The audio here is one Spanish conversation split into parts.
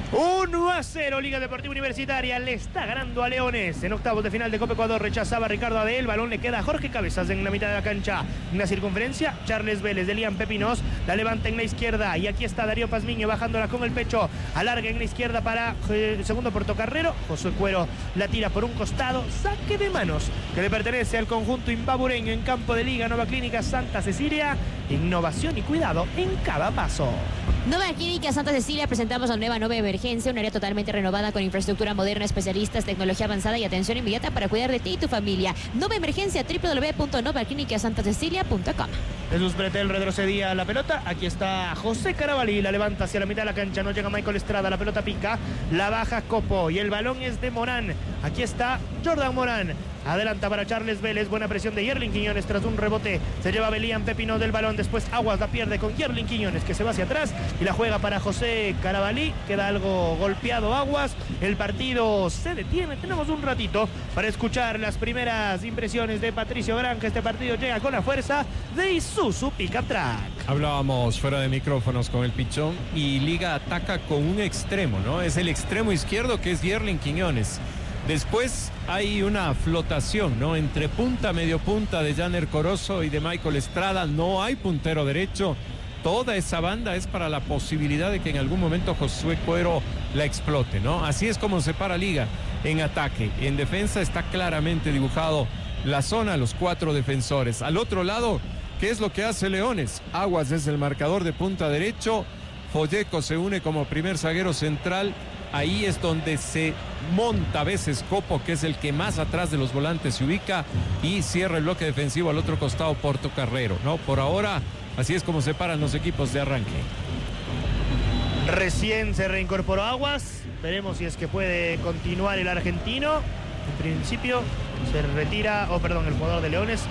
1-0, Liga Deportiva Universitaria le está ganando a Leones. En octavos de final de Copa Ecuador rechazaba a Ricardo Ade. El balón le queda a Jorge Cabezas en la mitad de la cancha. En la circunferencia, Charles Vélez de Lian Pepinos la levanta en la izquierda. Y aquí está Darío Pazmiño bajándola con el pecho. Alarga en la izquierda para el segundo portocarrero. Josué Cuero la tira por un costado. Saque de manos que le pertenece al conjunto imbabureño en campo de Liga. Nueva Clínica Santa Cecilia. Innovación y cuidado en cada paso. Nueva Clínica Santa Cecilia, presentamos la nueva Nova Emergencia, un área totalmente renovada con infraestructura moderna, especialistas, tecnología avanzada y atención inmediata para cuidar de ti y tu familia. Nova Emergencia, www.novaclinicasantascecilia.com. Jesús Pretel retrocedía la pelota. Aquí está José Carabalí, la levanta hacia la mitad de la cancha. No llega Michael Estrada, la pelota pica, la baja Copo y el balón es de Morán. Aquí está Jordan Morán. Adelanta para Charles Vélez, buena presión de Yerlin Quiñones tras un rebote. Se lleva Belian Pepino del balón, después Aguas la pierde con Yerlin Quiñones que se va hacia atrás y la juega para José Carabalí. Queda algo golpeado Aguas. El partido se detiene. Tenemos un ratito para escuchar las primeras impresiones de Patricio Granja. Este partido llega con la fuerza de Isuzu Pickup Track. Hablábamos fuera de micrófonos con el Pichón y Liga ataca con un extremo, ¿no? Es el extremo izquierdo que es Yerlin Quiñones. Después hay una flotación, ¿no? Entre punta, medio punta de Janer Corozo y de Michael Estrada. No hay puntero derecho. Toda esa banda es para la posibilidad de que en algún momento Josué Cuero la explote, ¿no? Así es como se para Liga en ataque. En defensa está claramente dibujado la zona, los cuatro defensores. Al otro lado, ¿qué es lo que hace Leones? Aguas es el marcador de punta derecho. Folleco se une como primer zaguero central. Ahí es donde se monta a veces Copo, que es el que más atrás de los volantes se ubica, y cierra el bloque defensivo al otro costado Portocarrero, ¿no? Por ahora, así es como se paran los equipos de arranque. Recién se reincorporó Aguas. Veremos si es que puede continuar el argentino. En principio se retira, el jugador de Leones,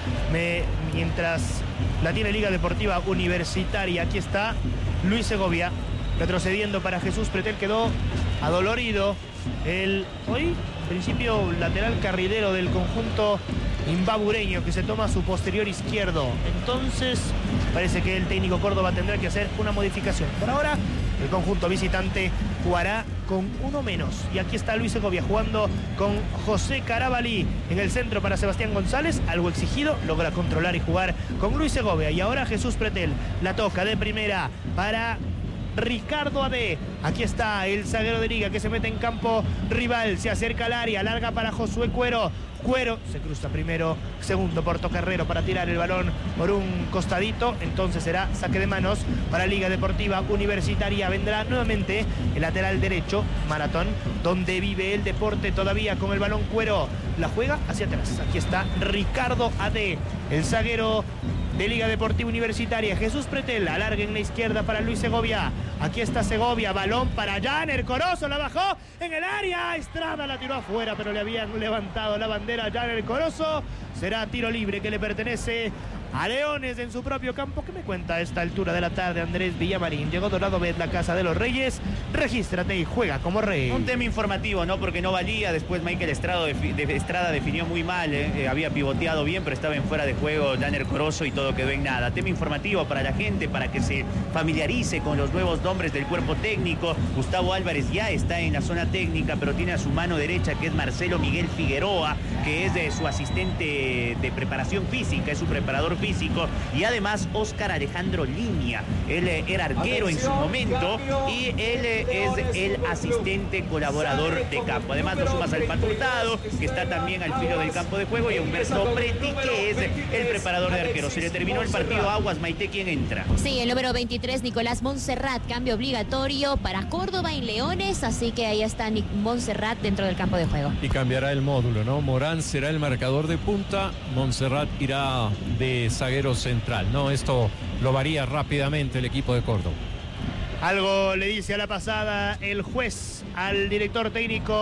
mientras la tiene Liga Deportiva Universitaria. Aquí está Luis Segovia. Retrocediendo para Jesús Pretel, quedó adolorido el hoy, en principio, lateral carrilero del conjunto imbabureño, que se toma su posterior izquierdo. Entonces, parece que el técnico Córdoba tendrá que hacer una modificación. Por ahora, el conjunto visitante jugará con uno menos. Y aquí está Luis Segovia jugando con José Carabalí en el centro para Sebastián González. Algo exigido, logra controlar y jugar con Luis Segovia. Y ahora Jesús Pretel la toca de primera para Ricardo Ade. Aquí está el zaguero de Liga que se mete en campo rival, se acerca al área, larga para Josué Cuero. Cuero se cruza primero, segundo Portocarrero para tirar el balón por un costadito. Entonces será saque de manos para Liga Deportiva Universitaria. Vendrá nuevamente el lateral derecho, Maratón, donde vive el deporte todavía con el balón. Cuero la juega hacia atrás. Aquí está Ricardo Ade, el zaguero de Liga Deportiva Universitaria. Jesús Pretel alarga en la izquierda para Luis Segovia. Aquí está Segovia, balón para Janer Corozo, la bajó en el área. Estrada la tiró afuera, pero le habían levantado la bandera a Janer Corozo. Será tiro libre que le pertenece a Leones en su propio campo. ¿Qué me cuenta a esta altura de la tarde Andrés Villamarín? Llegó Dorado Bet, la casa de los Reyes. Regístrate y juega como rey. Un tema informativo, ¿no? Porque no valía. Después Michael Estrada definió muy mal. Había pivoteado bien, pero estaba en fuera de juego Janer Corozo y todo quedó en nada. Tema informativo para la gente, para que se familiarice con los nuevos nombres del cuerpo técnico. Gustavo Álvarez ya está en la zona técnica, pero tiene a su mano derecha, que es Marcelo Miguel Figueroa, que es su asistente de preparación física, es su preparador físico, y además Óscar Alejandro Línea. Él era arquero en su momento y él es el asistente colaborador de campo. Además lo sumas al Pato Hurtado, que está también al filo del campo de juego, y a Humberto Preti, que es el preparador de arqueros. Se le terminó el partido. Aguas, Maite, ¿quién entra? Sí, el número 23, Nicolás Montserrat, cambio obligatorio para Córdoba y Leones, así que ahí está Montserrat dentro del campo de juego. Y cambiará el módulo, ¿no? Morán será el marcador de punta, Montserrat irá de zaguero central, ¿no? Esto lo varía rápidamente el equipo de Córdoba. Algo le dice a la pasada el juez al director técnico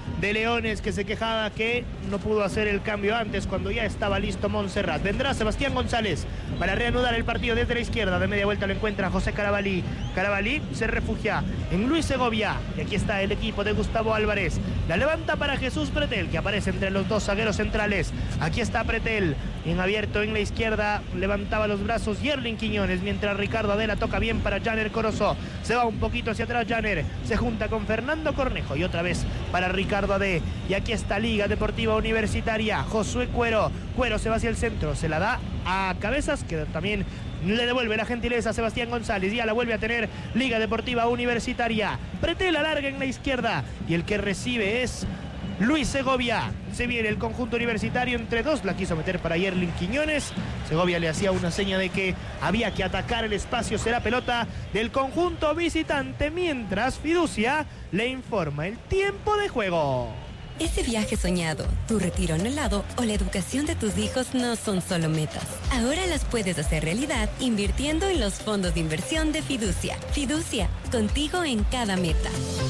de Leones, que se quejaba que no pudo hacer el cambio antes cuando ya estaba listo Montserrat. Vendrá Sebastián González para reanudar el partido desde la izquierda. De media vuelta lo encuentra José Carabalí. Carabalí se refugia en Luis Segovia. Y aquí está el equipo de Gustavo Álvarez. La levanta para Jesús Pretel, que aparece entre los dos zagueros centrales. Aquí está Pretel, en abierto en la izquierda. Levantaba los brazos Yerlin Quiñones, mientras Ricardo Adela toca bien para Janer Corozo. Se va un poquito hacia atrás Janer. Se junta con Fernando Cornejo y otra vez para Ricardo Adé. Y aquí está Liga Deportiva Universitaria. Josué Cuero. Cuero se va hacia el centro. Se la da a Cabezas, que también le devuelve la gentileza a Sebastián González. Ya la vuelve a tener Liga Deportiva Universitaria. Pretel alarga en la izquierda. Y el que recibe es Luis Segovia. Se viene el conjunto universitario entre dos. La quiso meter para Yerlin Quiñones. Segovia le hacía una seña de que había que atacar el espacio. Será pelota del conjunto visitante, mientras Fiducia le informa el tiempo de juego. Ese viaje soñado, tu retiro anhelado o la educación de tus hijos no son solo metas. Ahora las puedes hacer realidad invirtiendo en los fondos de inversión de Fiducia. Fiducia, contigo en cada meta.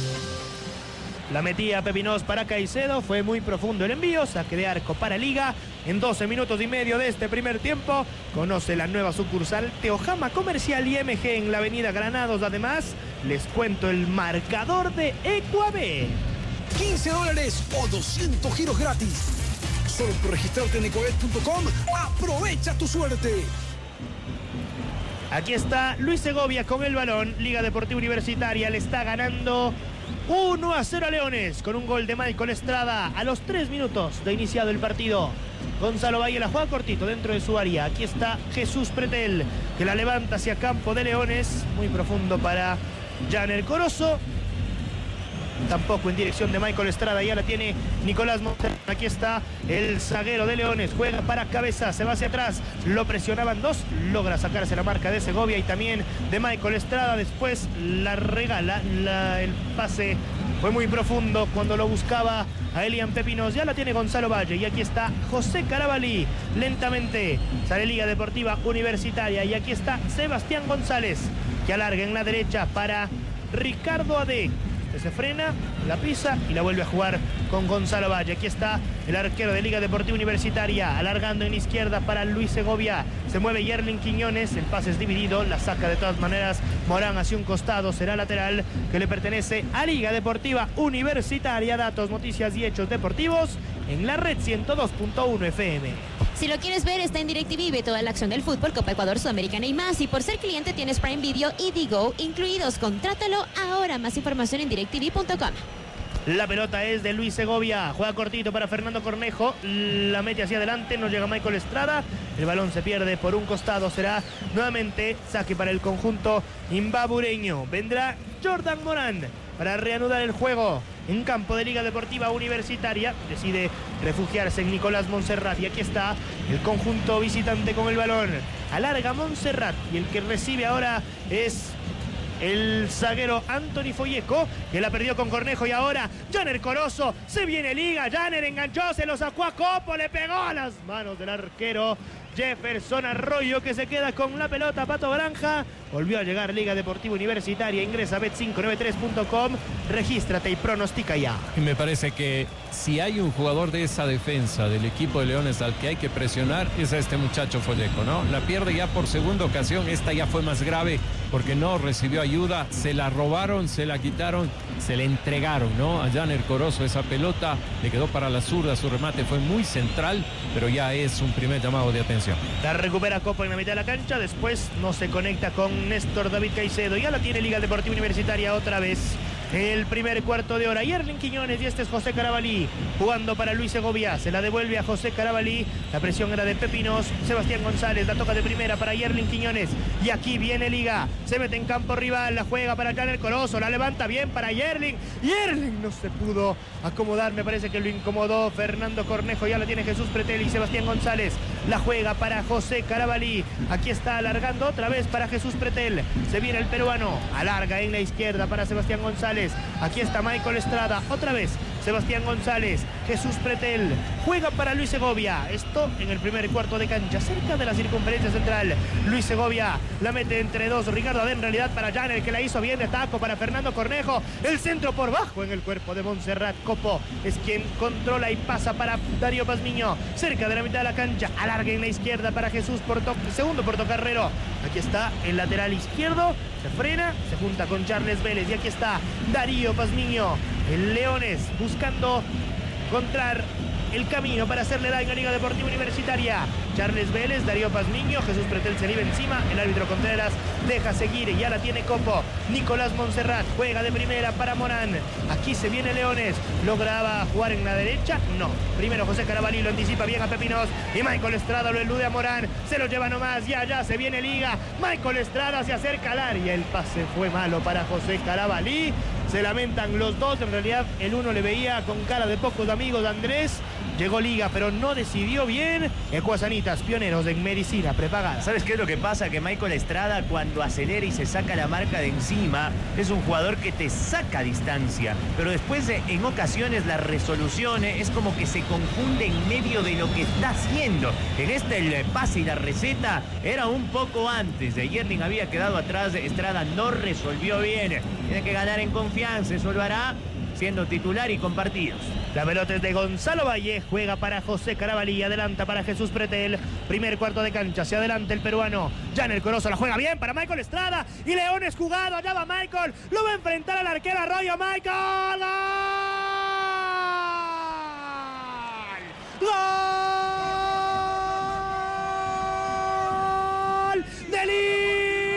La metía Pepinos para Caicedo, fue muy profundo el envío, saque de arco para Liga. En 12 minutos y medio de este primer tiempo, conoce la nueva sucursal Teojama Comercial IMG en la avenida Granados. Además, les cuento el marcador de Ecuabet. $15 o 200 giros gratis. Solo por registrarte en ecuabet.com, aprovecha tu suerte. Aquí está Luis Segovia con el balón. Liga Deportiva Universitaria le está ganando 1-0 a Leones con un gol de Michael Estrada a los 3 minutos de iniciado el partido. Gonzalo Valle la juega cortito dentro de su área. Aquí está Jesús Pretel, que la levanta hacia campo de Leones. Muy profundo para Janer Corozo. Tampoco en dirección de Michael Estrada. Ya la tiene Nicolás Montserrat. Aquí está el zaguero de Leones. Juega para Cabeza. Se va hacia atrás. Lo presionaban dos. Logra sacarse la marca de Segovia y también de Michael Estrada. Después la regala. El pase fue muy profundo cuando lo buscaba a Elian Pepinos. Ya la tiene Gonzalo Valle. Y aquí está José Carabalí. Lentamente sale Liga Deportiva Universitaria. Y aquí está Sebastián González, que alarga en la derecha para Ricardo Adé. Se frena, la pisa y la vuelve a jugar con Gonzalo Valle. Aquí está el arquero de Liga Deportiva Universitaria, alargando en izquierda para Luis Segovia. Se mueve Yerlin Quiñones, el pase es dividido, la saca de todas maneras Morán hacia un costado, será lateral que le pertenece a Liga Deportiva Universitaria. Datos, noticias y hechos deportivos en la red 102.1 FM. Si lo quieres ver, está en DirecTV. Ve toda la acción del fútbol, Copa Ecuador, Sudamericana y más. Y por ser cliente tienes Prime Video y Digo incluidos. Contrátalo ahora. Más información en directv.com. La pelota es de Luis Segovia. Juega cortito para Fernando Cornejo. La mete hacia adelante. No llega Michael Estrada. El balón se pierde por un costado. Será nuevamente saque para el conjunto imbabureño. Vendrá Jordan Morán para reanudar el juego en campo de Liga Deportiva Universitaria. Decide refugiarse en Nicolás Montserrat. Y aquí está el conjunto visitante con el balón. Alarga Montserrat. Y el que recibe ahora es el zaguero Anthony Folleco, que la perdió con Cornejo. Y ahora Janer Corozo. Se viene Liga. Janer enganchó, se lo sacó a Copo, le pegó a las manos del arquero Jefferson Arroyo, que se queda con la pelota. Pato Granja. Volvió a llegar Liga Deportiva Universitaria. Ingresa a bet593.com. Regístrate y pronostica ya. Y me parece que si hay un jugador de esa defensa del equipo de Leones al que hay que presionar, es a este muchacho Folleco, ¿no? La pierde ya por segunda ocasión. Esta ya fue más grave porque no recibió ayuda. Se la robaron, se la quitaron, se le entregaron, ¿no? A Janer Corozo esa pelota. Le quedó para la zurda. Su remate fue muy central, pero ya es un primer llamado de atención. La recupera Copa en la mitad de la cancha. Después no se conecta con Néstor David Caicedo. Ya la tiene Liga Deportiva Universitaria otra vez. El primer cuarto de hora. Yerlin Quiñones y este es José Carabalí jugando para Luis Segovia. Se la devuelve a José Carabalí. La presión era de Pepinos. Sebastián González la toca de primera para Yerlin Quiñones. Y aquí viene Liga. Se mete en campo rival. La juega para Janer Corozo. La levanta bien para Yerlin. Yerlin no se pudo acomodar. Me parece que lo incomodó Fernando Cornejo. Ya la tiene Jesús Pretel y Sebastián González. La juega para José Carabalí. Aquí está alargando otra vez para Jesús Pretel. Se viene el peruano. Alarga en la izquierda para Sebastián González. Aquí está Michael Estrada. Otra vez Sebastián González, Jesús Pretel, juega para Luis Segovia. Esto en el primer cuarto de cancha, cerca de la circunferencia central. Luis Segovia la mete entre dos. Ricardo Adén, en realidad para Janer, que la hizo bien de taco para Fernando Cornejo. El centro por bajo en el cuerpo de Montserrat Copo. Es quien controla y pasa para Darío Pazmiño. Cerca de la mitad de la cancha. Alarga en la izquierda para Jesús segundo Portocarrero. Aquí está el lateral izquierdo. Se frena, se junta con Charles Vélez. Y aquí está Darío Pazmiño. El Leones buscando encontrar el camino para hacerle daño a Liga Deportiva Universitaria. Charles Vélez, Darío Pazmiño, Jesús Pretel se le iba encima. El árbitro Contreras deja seguir y ya la tiene Copo. Nicolás Montserrat juega de primera para Morán. Aquí se viene Leones. ¿Lograba jugar en la derecha? No. Primero José Carabalí lo anticipa bien a Pepinos. Y Michael Estrada lo elude a Morán. Se lo lleva nomás. Ya se viene Liga. Michael Estrada se acerca al área. El pase fue malo para José Carabalí. Se lamentan los dos. En realidad el uno le veía con cara de pocos amigos de Andrés. Llegó Liga, pero no decidió bien. Ecuasanitas, pioneros en medicina prepagada. ¿Sabes qué es lo que pasa? Que Michael Estrada, cuando acelera y se saca la marca de encima, es un jugador que te saca distancia. Pero después, en ocasiones, la resolución es como que se confunde en medio de lo que está haciendo. En este, el pase y la receta era un poco antes. Yerling había quedado atrás. Estrada no resolvió bien. Tiene que ganar en confianza. Eso lo hará siendo titular y con partidos. La pelota es de Gonzalo Valle, juega para José Carabalí, adelanta para Jesús Pretel. Primer cuarto de cancha, se adelanta el peruano. Janer Corozo la juega bien para Michael Estrada. Y Leones jugado, allá va Michael. Lo va a enfrentar al arquero Arroyo. Michael. ¡Gol! ¡Gol! ¡De Liga!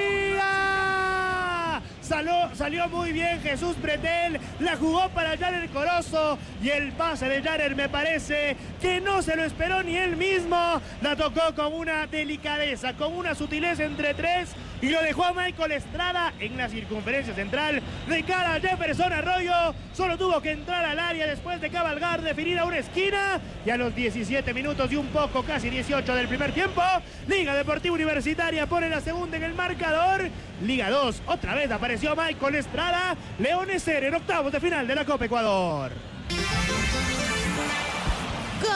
Salió muy bien Jesús Pretel, la jugó para Janer Corozo y el pase de Janer me parece que no se lo esperó ni él mismo. La tocó con una delicadeza, con una sutileza entre tres y lo dejó a Michael Estrada en la circunferencia central de cara a Jefferson Arroyo. Solo tuvo que entrar al área después de cabalgar, definir a una esquina y a los 17 minutos y un poco, casi 18 del primer tiempo, Liga Deportiva Universitaria pone la segunda en el marcador. Liga 2, otra vez apareció Michael Estrada. Leones 0 en octavos de final de la Copa Ecuador. ¡Gol!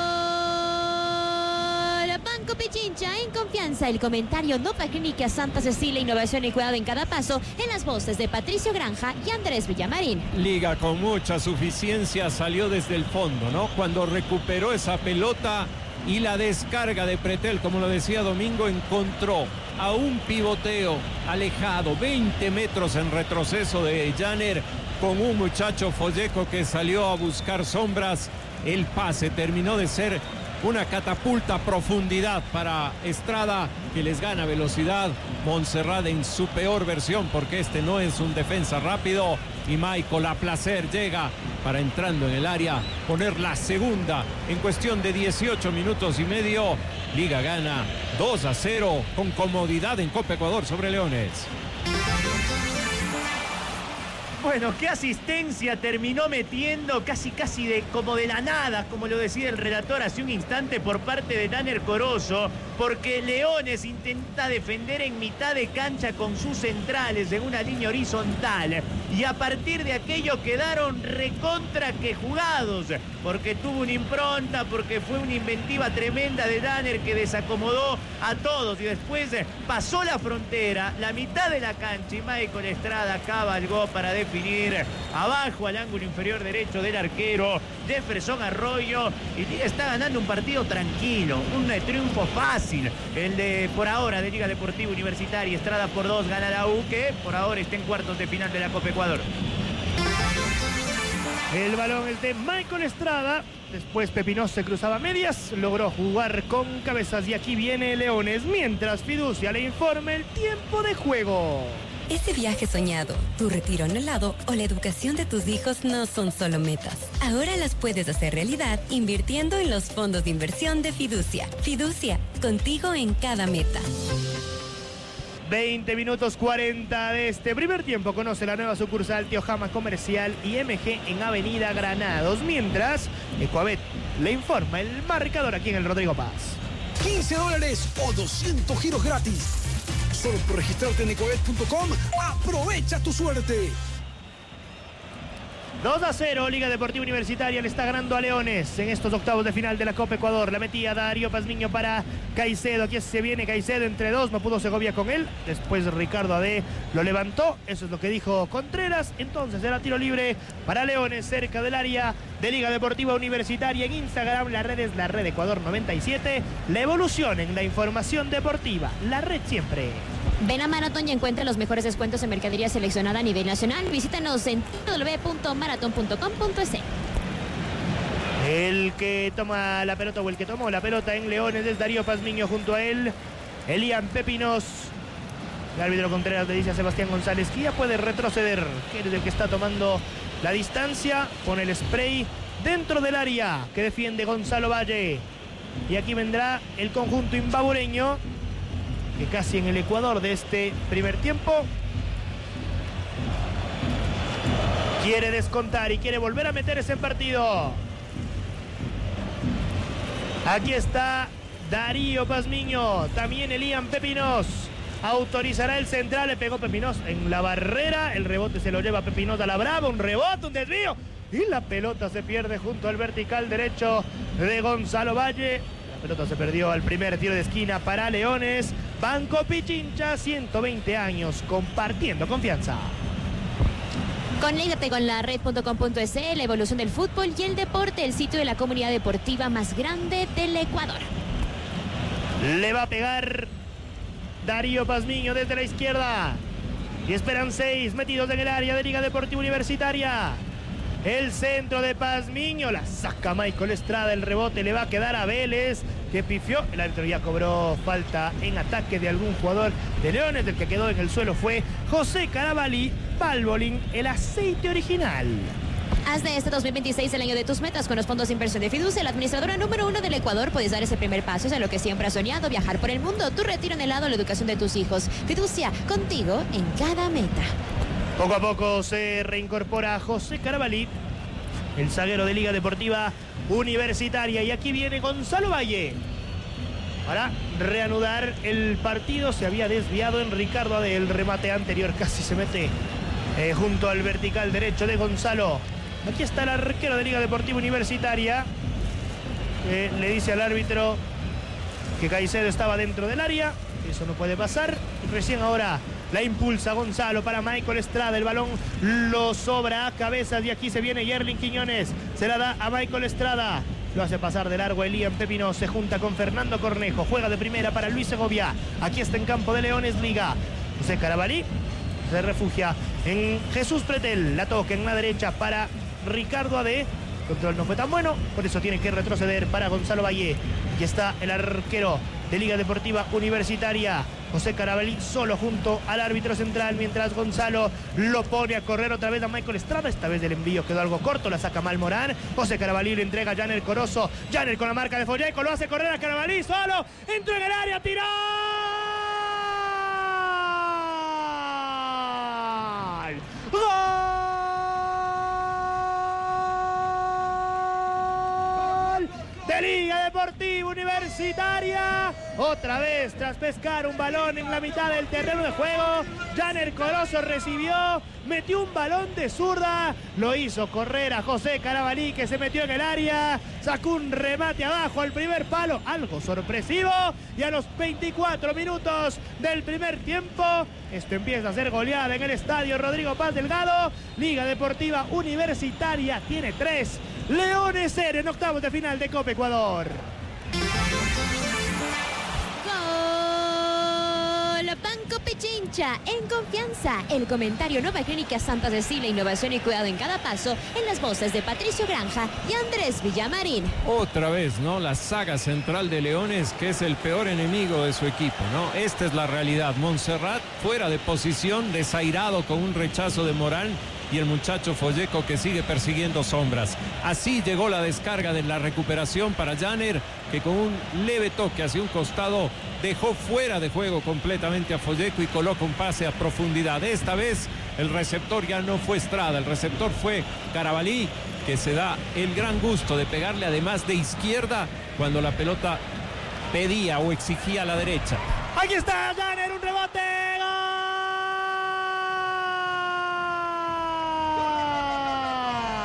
Banco Pichincha, en confianza. El comentario Nova Clínica Santa Cecilia, innovación y cuidado en cada paso, en las voces de Patricio Granja y Andrés Villamarín. Liga con mucha suficiencia salió desde el fondo, ¿no? Cuando recuperó esa pelota y la descarga de Pretel, como lo decía Domingo, encontró a un pivoteo alejado, 20 metros en retroceso de Janer, con un muchacho Folleco que salió a buscar sombras. El pase terminó de ser una catapulta a profundidad para Estrada, que les gana velocidad. Montserrat en su peor versión, porque este no es un defensa rápido. Y Michael a placer llega para, entrando en el área, poner la segunda en cuestión de 18 minutos y medio. Liga gana 2-0 con comodidad en Copa Ecuador sobre Leones. Bueno, qué asistencia terminó metiendo casi como de la nada, como lo decía el relator hace un instante, por parte de Janer Corozo, porque Leones intenta defender en mitad de cancha con sus centrales en una línea horizontal y a partir de aquello quedaron recontra que jugados, porque tuvo una impronta, porque fue una inventiva tremenda de Janer que desacomodó a todos y después pasó la frontera, la mitad de la cancha, y Michael Estrada cabalgó para definir abajo al ángulo inferior derecho del arquero Jefferson Arroyo, y Liga está ganando un partido tranquilo, un triunfo fácil, el de por ahora de Liga Deportiva Universitaria. Estrada por 2 gana la U, que por ahora está en cuartos de final de la Copa Ecuador. El balón es de Michael Estrada. Después Pepinos se cruzaba medias, logró jugar con cabezas y aquí viene Leones, mientras Fiducia le informa el tiempo de juego. Ese viaje soñado, tu retiro anhelado o la educación de tus hijos no son solo metas. Ahora las puedes hacer realidad invirtiendo en los fondos de inversión de Fiducia. Fiducia, contigo en cada meta. 20 minutos 40 de este primer tiempo. Conoce la nueva sucursal Teojama Comercial y MG en Avenida Granados. Mientras, Ecuabet le informa el marcador aquí en el Rodrigo Paz. $15 o 200 giros gratis. Solo por registrarte en ecoet.com, aprovecha tu suerte. 2-0, Liga Deportiva Universitaria le está ganando a Leones en estos octavos de final de la Copa Ecuador. La metía Darío Pazmiño para Caicedo. Aquí se viene Caicedo entre dos, no pudo Segovia con él. Después Ricardo Ade lo levantó, eso es lo que dijo Contreras. Entonces será tiro libre para Leones cerca del área de Liga Deportiva Universitaria. En Instagram la red es la red Ecuador 97. La evolución en la información deportiva, la red siempre. Ven a Marathon y encuentra los mejores descuentos en mercadería seleccionada a nivel nacional. Visítanos en www.marathon.com.es. El que toma la pelota o el que tomó la pelota en Leones es Darío Pazmiño, junto a él Elian Pepinos. El árbitro Contreras le dice a Sebastián González que ya puede retroceder, que es el que está tomando la distancia. Pone el spray dentro del área que defiende Gonzalo Valle. Y aquí vendrá el conjunto imbabureño, que casi en el Ecuador de este primer tiempo quiere descontar y quiere volver a meterse en partido. Aquí está Darío Pazmiño, también Elian Pepinos. Autorizará el central, le pegó Pepinos en la barrera, el rebote se lo lleva Pepinos a la brava, un rebote, un desvío y la pelota se pierde junto al vertical derecho de Gonzalo Valle. La pelota se perdió al primer tiro de esquina para Leones. Banco Pichincha, 120 años compartiendo confianza. Conéctate con la red.com.es, la evolución del fútbol y el deporte, el sitio de la comunidad deportiva más grande del Ecuador. Le va a pegar Darío Pazmiño desde la izquierda. Y esperan 6 metidos en el área de Liga Deportiva Universitaria. El centro de Pazmiño, la saca Michael Estrada, el rebote le va a quedar a Vélez, que pifió. El árbitro ya cobró falta en ataque de algún jugador de Leones. El que quedó en el suelo fue José Carabalí. Valvoline, el aceite original. Haz de este 2026 el año de tus metas con los fondos de inversión de Fiducia, la administradora número 1 del Ecuador. Puedes dar ese primer paso hacia lo que siempre has soñado, viajar por el mundo, tu retiro anhelado, la educación de tus hijos. Fiducia, contigo en cada meta. Poco a poco se reincorpora José Carabalí, el zaguero de Liga Deportiva Universitaria. Y aquí viene Gonzalo Valle para reanudar el partido. Se había desviado en Ricardo Ade, el remate anterior casi se mete junto al vertical derecho de Gonzalo. Aquí está el arquero de Liga Deportiva Universitaria, le dice al árbitro que Caicedo estaba dentro del área. Eso no puede pasar. Recién ahora la impulsa Gonzalo para Michael Estrada. El balón lo sobra a cabezas y aquí se viene Yerlin Quiñones. Se la da a Michael Estrada. Lo hace pasar de largo Elian Pepino. Se junta con Fernando Cornejo. Juega de primera para Luis Segovia. Aquí está en campo de Leones Liga. José Carabalí se refugia en Jesús Pretel. La toca en la derecha para Ricardo Ade. El control no fue tan bueno, por eso tiene que retroceder para Gonzalo Valle. Aquí está el arquero de Liga Deportiva Universitaria, José Carabalí, solo junto al árbitro central, mientras Gonzalo lo pone a correr otra vez a Michael Estrada. Esta vez el envío quedó algo corto, la saca mal Morán. José Carabalí le entrega a Janer Corozo. Janer con la marca de Folleco, lo hace correr a Carabalí solo. Entró en el área, tiró. ¡Gol! De Liga Deportiva Universitaria. Otra vez, tras pescar un balón en la mitad del terreno de juego, Janer Corozo recibió, metió un balón de zurda, lo hizo correr a José Carabalí, que se metió en el área, sacó un remate abajo al primer palo, algo sorpresivo, y a los 24 minutos del primer tiempo, esto empieza a ser goleada en el estadio Rodrigo Paz Delgado. Liga Deportiva Universitaria tiene 3, Leones 0 en octavos de final de Copa Ecuador. Banco Pichincha, en confianza. El comentario Nueva Clínica Santa Cecilia, innovación y cuidado en cada paso, en las voces de Patricio Granja y Andrés Villamarín. Otra vez, ¿no? La saga central de Leones, que es el peor enemigo de su equipo, ¿no? Esta es la realidad. Montserrat fuera de posición, desairado con un rechazo de Morán, y el muchacho Folleco que sigue persiguiendo sombras. Así llegó la descarga de la recuperación para Janer, que con un leve toque hacia un costado dejó fuera de juego completamente a Folleco y coloca un pase a profundidad. Esta vez el receptor ya no fue Estrada, el receptor fue Carabalí, que se da el gran gusto de pegarle además de izquierda cuando la pelota pedía o exigía a la derecha. Aquí está Janer, un rebote. ¡Gol!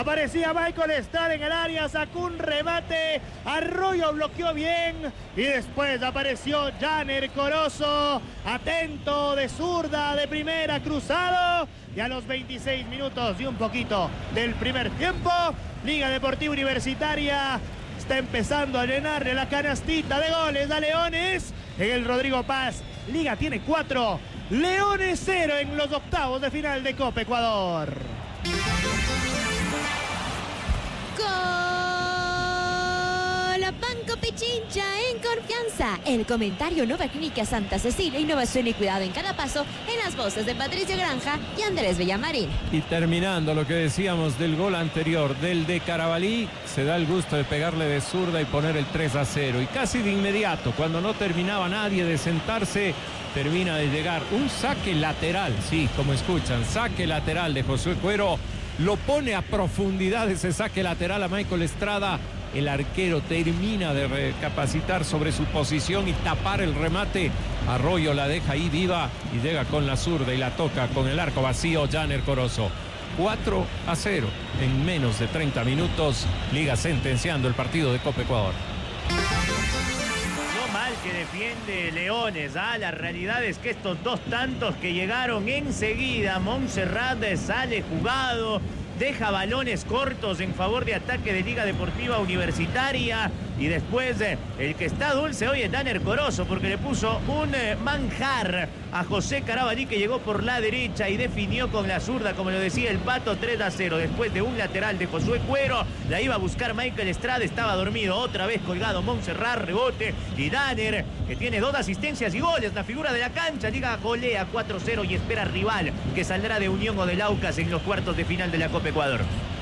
Aparecía Michael Estrada en el área, sacó un remate, Arroyo bloqueó bien y después apareció Janer Corozo, atento de zurda, de primera, cruzado. Y a los 26 minutos y un poquito del primer tiempo, Liga Deportiva Universitaria está empezando a llenarle la canastita de goles a Leones en el Rodrigo Paz. Liga tiene 4, Leones 0 en los octavos de final de Copa Ecuador. Banco Pichincha en confianza. El comentario Nueva Clínica Santa Cecilia, innovación y cuidado en cada paso, en las voces de Patricio Granja y Andrés Villamarín. Y terminando lo que decíamos del gol anterior, del de Carabalí, se da el gusto de pegarle de zurda y poner el 3-0. Y casi de inmediato, cuando no terminaba nadie de sentarse, termina de llegar un saque lateral, sí, como escuchan, saque lateral de Josué Cuero. Lo pone a profundidad ese saque lateral a Michael Estrada. El arquero termina de recapacitar sobre su posición y tapar el remate. Arroyo la deja ahí viva y llega con la zurda y la toca con el arco vacío Janer Corozo. 4-0 en menos de 30 minutos. Liga sentenciando el partido de Copa Ecuador. No mal que defiende Leones. La realidad es que estos dos tantos que llegaron enseguida, Montserrat sale jugado, deja balones cortos en favor de ataque de Liga Deportiva Universitaria. Y después el que está dulce hoy es Janer Corozo, porque le puso un manjar a José Carabalí, que llegó por la derecha y definió con la zurda, como lo decía el Pato, 3-0. Después de un lateral de Josué Cuero, la iba a buscar Michael Estrada, estaba dormido, otra vez colgado Montserrat, rebote, y Janer, que tiene 2 asistencias y goles, la figura de la cancha. Liga golea 4-0 y espera rival que saldrá de Unión o del Aucas en los cuartos de final de la Copa Ecuador.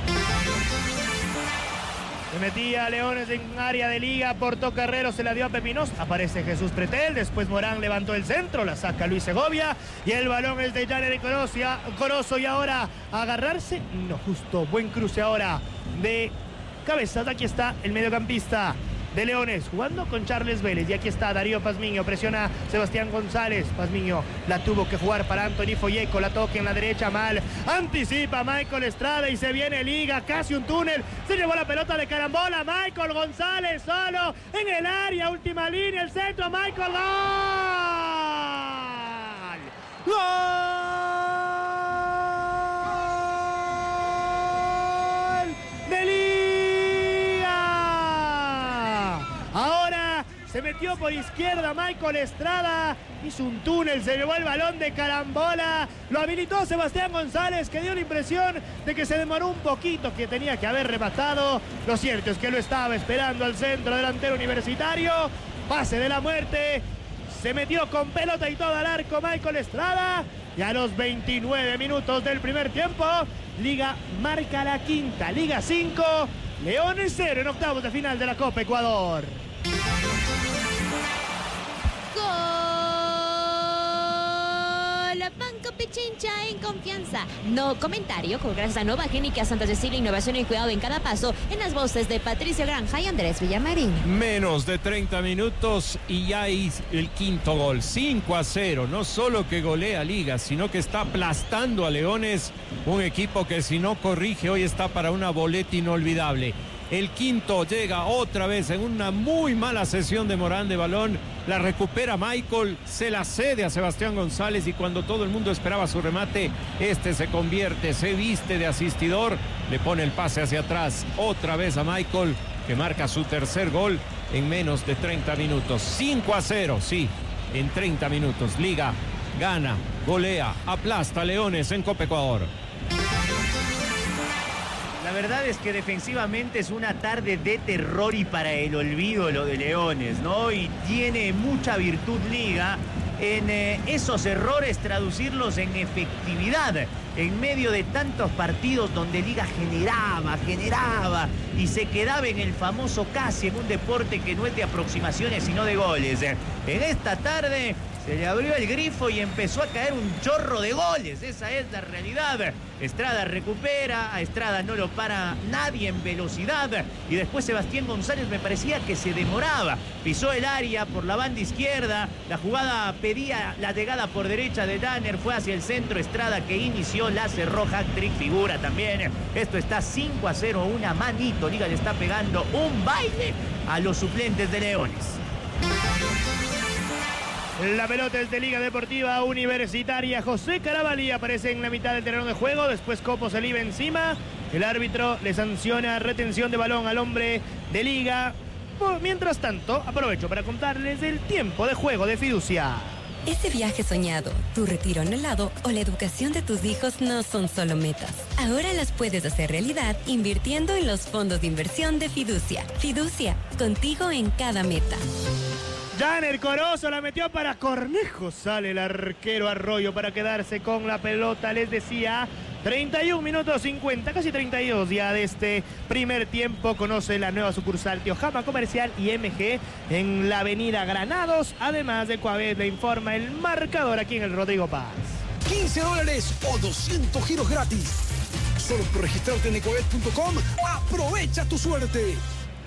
Se metía Leones en área de Liga, portó Carrero, se la dio a Pepinos, aparece Jesús Pretel, después Morán levantó el centro, la saca Luis Segovia y el balón es de Janer Corozo. Y ahora a agarrarse, no, justo, buen cruce ahora de cabezas. Aquí está el mediocampista de Leones jugando con Charles Vélez, y aquí está Darío Pazmiño, presiona Sebastián González. Pazmiño la tuvo que jugar para Anthony Folleco, la toca en la derecha mal, anticipa Michael Estrada y se viene Liga, casi un túnel, se llevó la pelota de carambola, Michael González solo en el área, última línea, el centro, Michael, ¡gol! ¡Gol! ¡De Liga! Ahora se metió por izquierda Michael Estrada, hizo un túnel, se llevó el balón de carambola, lo habilitó Sebastián González, que dio la impresión de que se demoró un poquito, que tenía que haber rematado. Lo cierto es que lo estaba esperando al centro delantero universitario. Pase de la muerte, se metió con pelota y todo al arco Michael Estrada. Y a los 29 minutos del primer tiempo, Liga marca la quinta, Liga 5, Leones 0 en octavos de final de la Copa Ecuador. Banco Pichincha en confianza. No comentario, con gracias a Nueva Clínica Santa Cecilia, innovación y cuidado en cada paso, en las voces de Patricio Granja y Andrés Villamarín. Menos de 30 minutos y ya hay el quinto gol, 5-0. No solo que golea Liga, sino que está aplastando a Leones, un equipo que si no corrige hoy está para una boleta inolvidable. El quinto llega otra vez en una muy mala sesión de Morán de balón. La recupera Michael, se la cede a Sebastián González y cuando todo el mundo esperaba su remate, este se convierte, se viste de asistidor, le pone el pase hacia atrás otra vez a Michael, que marca su tercer gol en menos de 30 minutos. 5-0, sí, en 30 minutos. Liga gana, golea, aplasta a Leones en Copa Ecuador. La verdad es que defensivamente es una tarde de terror y para el olvido lo de Leones, ¿no? Y tiene mucha virtud Liga en esos errores traducirlos en efectividad en medio de tantos partidos donde Liga generaba y se quedaba en el famoso casi, en un deporte que no es de aproximaciones sino de goles. En esta tarde Se le abrió el grifo y empezó a caer un chorro de goles. Esa es la realidad. Estrada recupera, a Estrada no lo para nadie en velocidad. Y después Sebastián González me parecía que se demoraba. Pisó el área por la banda izquierda. La jugada pedía la llegada por derecha de Danner. Fue hacia el centro. Estrada que inició, la cerró. Hat-trick figura también. Esto está 5-0. Una manito. Liga le está pegando un baile a los suplentes de Leones. La pelota es de Liga Deportiva Universitaria. José Carabalí aparece en la mitad del terreno de juego. Después Copo se le iba encima. El árbitro le sanciona retención de balón al hombre de Liga. Mientras tanto, aprovecho para contarles el tiempo de juego de Fiducia. Ese viaje soñado, tu retiro anhelado o la educación de tus hijos no son solo metas. Ahora las puedes hacer realidad invirtiendo en los fondos de inversión de Fiducia. Fiducia, contigo en cada meta. Janner Corozo la metió para Cornejo. Sale el arquero Arroyo para quedarse con la pelota. Les decía, 31 minutos 50, casi 32 ya de este primer tiempo. Conoce la nueva sucursal Teojama Comercial y MG en la avenida Granados. Además de Coavés le informa el marcador aquí en el Rodrigo Paz. $15 o 200 giros gratis. Solo por registrarte en ecobet.com. Aprovecha tu suerte.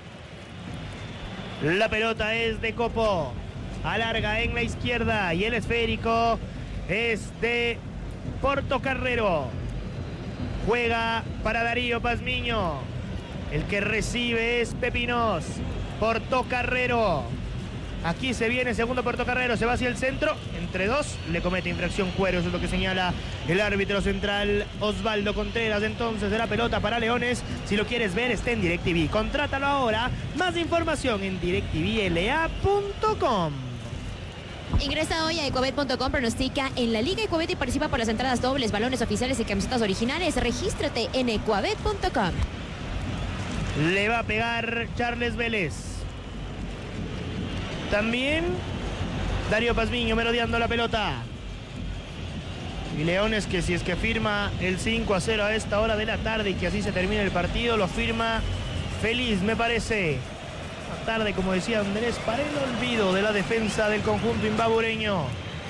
La pelota es de Copo. Alarga en la izquierda y el esférico es de Portocarrero. Juega para Darío Pazmiño. El que recibe es Pepinos. Portocarrero. Aquí se viene segundo Portocarrero. Se va hacia el centro. Entre dos le comete infracción Cuero. Eso es lo que señala el árbitro central Osvaldo Contreras. Entonces de la pelota para Leones. Si lo quieres ver está en DirecTV. Contrátalo ahora. Más información en directvla.com. Ingresa hoy a ecobet.com, pronostica en la Liga Ecobet y participa por las entradas dobles, balones oficiales y camisetas originales. Regístrate en ecobet.com. Le va a pegar Charles Vélez. También Darío Pazmiño merodeando la pelota. Y Leones que si es que firma el 5-0 a esta hora de la tarde y que así se termine el partido, lo firma feliz, me parece. Una tarde, como decía Andrés, para el olvido de la defensa del conjunto imbabureño.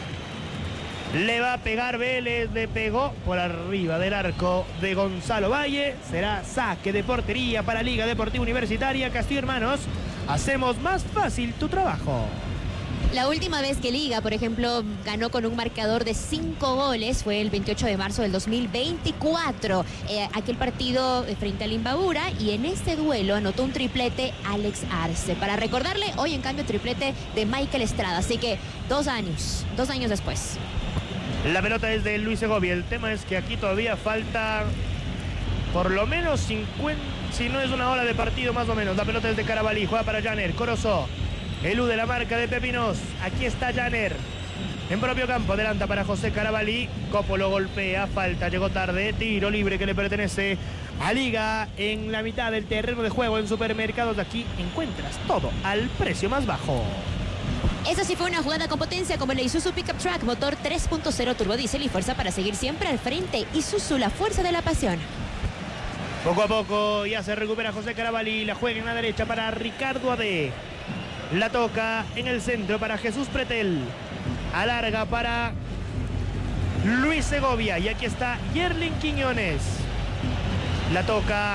Le va a pegar Vélez, le pegó por arriba del arco de Gonzalo Valle. Será saque de portería para Liga Deportiva Universitaria. Castillo Hermanos, hacemos más fácil tu trabajo. La última vez que Liga, por ejemplo, ganó con un marcador de 5 goles fue el 28 de marzo del 2024. Aquel partido frente al Imbabura, y en este duelo anotó un triplete Alex Arce. Para recordarle, hoy en cambio triplete de Michael Estrada. Así que 2 años después. La pelota es de Luis Segovia. El tema es que aquí todavía falta por lo menos 50, si no es una hora de partido más o menos. La pelota es de Carabalí, juega para Janner Corozo. Elude la marca de Pepinos. Aquí está Janner. En propio campo, adelanta para José Carabalí. Copo lo golpea, falta, llegó tarde. Tiro libre que le pertenece a Liga en la mitad del terreno de juego. En Supermercados de aquí encuentras todo al precio más bajo. Esa sí fue una jugada con potencia como el Isuzu Pickup Truck, motor 3.0 turbodiesel y fuerza para seguir siempre al frente. Isuzu, la fuerza de la pasión. Poco a poco ya se recupera José Carabalí. La juega en la derecha para Ricardo Ade. La toca en el centro para Jesús Pretel. Alarga para Luis Segovia. Y aquí está Yerlin Quiñones. La toca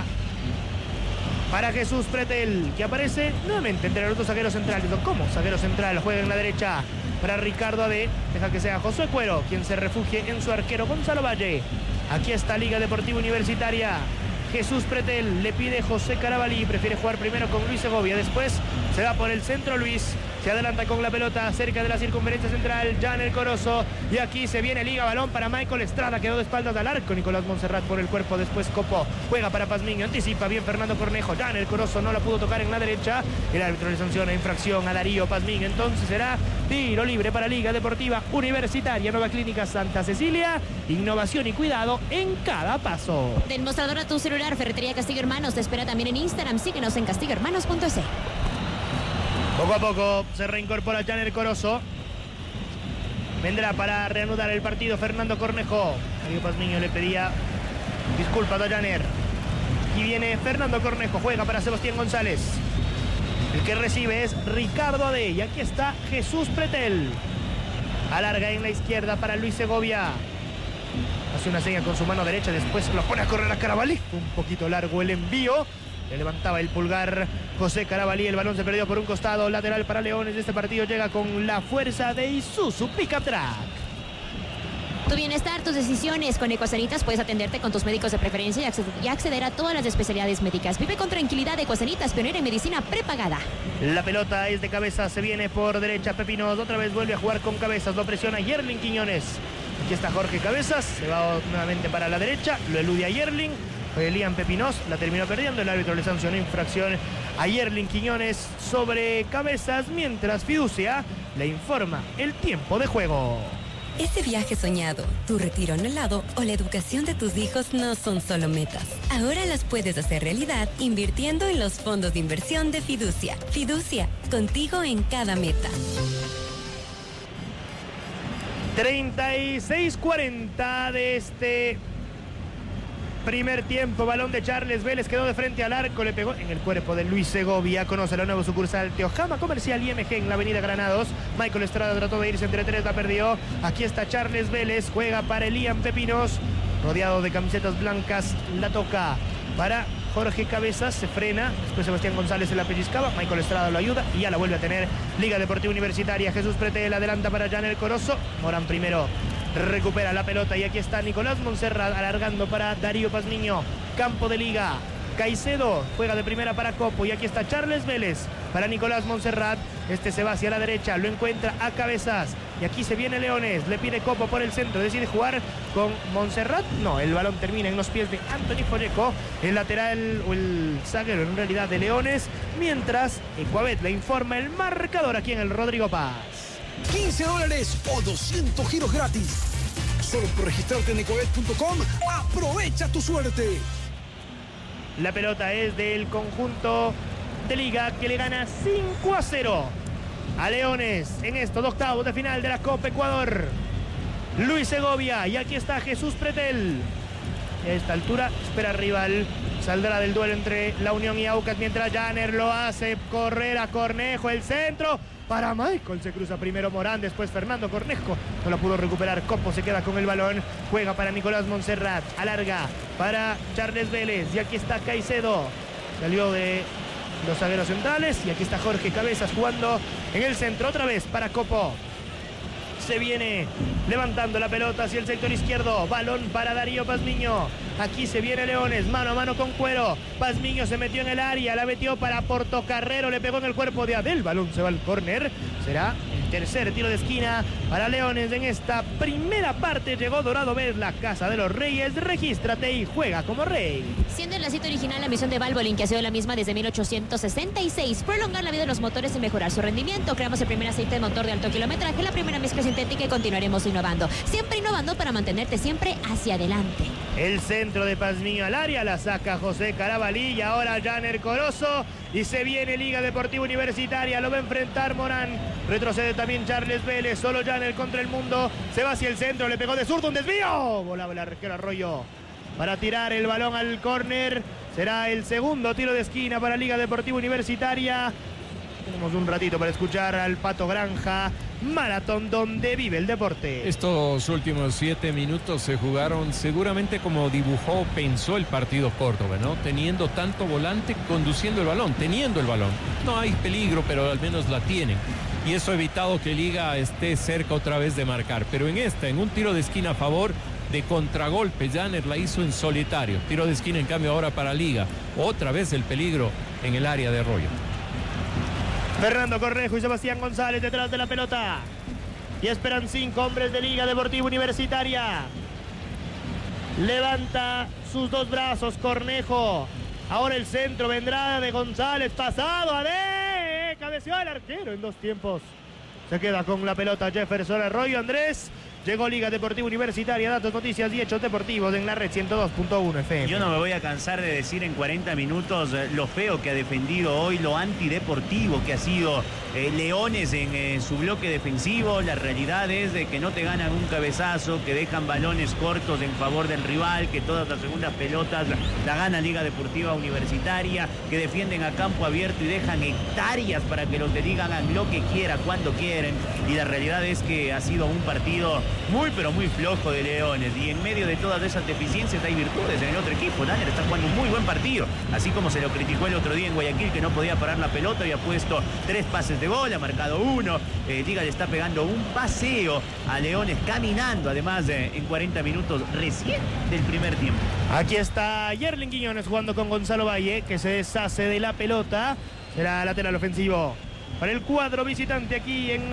para Jesús Pretel, que aparece nuevamente entre los dos zagueros centrales. ¿Cómo? Zaguero central, juega en la derecha para Ricardo Ade. Deja que sea Josué Cuero quien se refugie en su arquero Gonzalo Valle. Aquí está Liga Deportiva Universitaria. Jesús Pretel le pide José Carabalí, prefiere jugar primero con Luis Segovia, después se va por el centro Luis, se adelanta con la pelota cerca de la circunferencia central, Janner Corozo, y aquí se viene Liga, balón para Michael Estrada, quedó de espaldas al arco, Nicolás Monserrat por el cuerpo, después Copo, juega para Pazmiño, anticipa bien Fernando Cornejo, Janner Corozo no la pudo tocar en la derecha, el árbitro le sanciona infracción a Darío Pazmiño, entonces será tiro libre para Liga Deportiva Universitaria, Nueva Clínica Santa Cecilia, innovación y cuidado en cada paso. Del mostrador a tu celular, Ferretería Castillo Hermanos te espera también en Instagram, síguenos en castillohermanos.es. Poco a poco se reincorpora Janner Corozo. Vendrá para reanudar el partido Fernando Cornejo. Darío Pazmiño le pedía disculpas a Janner. Y viene Fernando Cornejo, juega para Sebastián González. El que recibe es Ricardo Ade. Y aquí está Jesús Pretel. Alarga en la izquierda para Luis Segovia. Hace una seña con su mano derecha, después lo pone a correr a Carabalí. Un poquito largo el envío. Le levantaba el pulgar José Carabalí. El balón se perdió por un costado. Lateral para Leones. Este partido llega con la fuerza de Isuzu Pickup Track. Tu bienestar, tus decisiones. Con Ecuasanitas puedes atenderte con tus médicos de preferencia y acceder a todas las especialidades médicas. Vive con tranquilidad. Ecuasanitas, pionera en medicina prepagada. La pelota es de Cabezas, se viene por derecha Pepinos. Otra vez vuelve a jugar con Cabezas. Lo presiona Yerling Quiñones. Aquí está Jorge Cabezas. Se va nuevamente para la derecha. Lo elude a Yerling. Elian Pepinos la terminó perdiendo. El árbitro le sancionó infracción a Yerling Quiñones sobre Cabezas, mientras Fiducia le informa el tiempo de juego. Ese viaje soñado, tu retiro anhelado o la educación de tus hijos no son solo metas. Ahora las puedes hacer realidad invirtiendo en los fondos de inversión de Fiducia. Fiducia, contigo en cada meta. 36-40 de este primer tiempo. Balón de Charles Vélez, quedó de frente al arco, le pegó en el cuerpo de Luis Segovia. Conoce la nueva sucursal Teojama Comercial IMG en la avenida Granados. Michael Estrada trató de irse entre tres, la perdió. Aquí está Charles Vélez, juega para Elian Pepinos, rodeado de camisetas blancas, la toca para Jorge Cabezas, se frena, después Sebastián González se la pellizcaba, Michael Estrada lo ayuda y ya la vuelve a tener Liga Deportiva Universitaria. Jesús Pretel adelanta para Janel Corozo, Morán primero recupera la pelota y aquí está Nicolás Monserrat alargando para Darío Pazmiño. Campo de Liga, Caicedo juega de primera para Copo y aquí está Charles Vélez para Nicolás Monserrat. Este se va hacia la derecha, lo encuentra a Cabezas y aquí se viene Leones, le pide Copo por el centro, decide jugar con Monserrat. No, el balón termina en los pies de Anthony Folleco, el lateral o el zaguero en realidad de Leones, mientras Ecuabet le informa el marcador aquí en el Rodrigo Paz. $15 o 200 giros gratis. Solo por registrarte en ecuabet.com, aprovecha tu suerte. La pelota es del conjunto de Liga que le gana 5-0 a Leones en estos octavos de final de la Copa Ecuador. Luis Segovia y aquí está Jesús Pretel. A esta altura espera rival. Saldrá del duelo entre La Unión y Aucas mientras Janer lo hace correr a Cornejo. El centro para Michael. Se cruza primero Morán, después Fernando Cornejo. No lo pudo recuperar. Copo se queda con el balón. Juega para Nicolás Monserrat. Alarga para Charles Vélez. Y aquí está Caicedo. Salió de los zagueros centrales. Y aquí está Jorge Cabezas jugando en el centro. Otra vez para Copo. Se viene levantando la pelota hacia el sector izquierdo. Balón para Darío Pazmiño. Aquí se viene Leones, mano a mano con Cuero. Pazmiño se metió en el área, la metió para Portocarrero, le pegó en el cuerpo de Adel. Balón se va al córner. Será el tercer tiro de esquina para Leones en esta primera parte. Llegó Dorado Bet, la casa de los reyes. Regístrate y juega como rey. Siendo el aceite original la misión de Valvoline, que ha sido la misma desde 1866. Prolongar la vida de los motores y mejorar su rendimiento. Creamos el primer aceite de motor de alto kilometraje, la primera mezcla sintética y continuaremos innovando. Siempre innovando para mantenerte siempre hacia adelante. El centro de Pazmiño al área, la saca José Carabalí y ahora Janer Corozo. Y se viene Liga Deportiva Universitaria, lo va a enfrentar Morán. Retrocede también Charles Vélez, solo Janer contra el mundo. Se va hacia el centro, le pegó de zurdo, un desvío. Volaba el arquero Arroyo para tirar el balón al córner. Será el segundo tiro de esquina para Liga Deportiva Universitaria. Tenemos un ratito para escuchar al Pato Granja. Maratón donde vive el deporte. Estos últimos 7 minutos se jugaron seguramente como dibujó, pensó el partido Córdoba, ¿no? Teniendo tanto volante, conduciendo el balón, teniendo el balón. No hay peligro, pero al menos la tienen. Y eso ha evitado que Liga esté cerca otra vez de marcar. Pero en un tiro de esquina a favor, de contragolpe, Janer la hizo en solitario. Tiro de esquina en cambio ahora para Liga. Otra vez el peligro en el área de Arroyo. Fernando Cornejo y Sebastián González detrás de la pelota. Y esperan 5 hombres de Liga Deportiva Universitaria. Levanta sus dos brazos Cornejo. Ahora el centro vendrá de González. Pasado a D. Cabeceó el arquero en 2 tiempos. Se queda con la pelota Jefferson Arroyo. Andrés. Llegó Liga Deportiva Universitaria, datos, noticias y hechos deportivos en la red 102.1 FM. Yo no me voy a cansar de decir en 40 minutos lo feo que ha defendido hoy, lo antideportivo que ha sido Leones en su bloque defensivo. La realidad es de que no te ganan un cabezazo, que dejan balones cortos en favor del rival, que todas las segundas pelotas la gana Liga Deportiva Universitaria, que defienden a campo abierto y dejan hectáreas para que los de Liga hagan lo que quiera, cuando quieren. Y la realidad es que ha sido un partido muy pero muy flojo de Leones, y en medio de todas esas deficiencias hay virtudes en el otro equipo. Danner está jugando un muy buen partido, así como se lo criticó el otro día en Guayaquil, que no podía parar la pelota, había puesto 3 pases de gol, ha marcado 1. Liga le está pegando un paseo a Leones, caminando además en 40 minutos recién del primer tiempo. Aquí está Yerlin Quiñones jugando con Gonzalo Valle, que se deshace de la pelota. Será lateral ofensivo para el cuadro visitante aquí en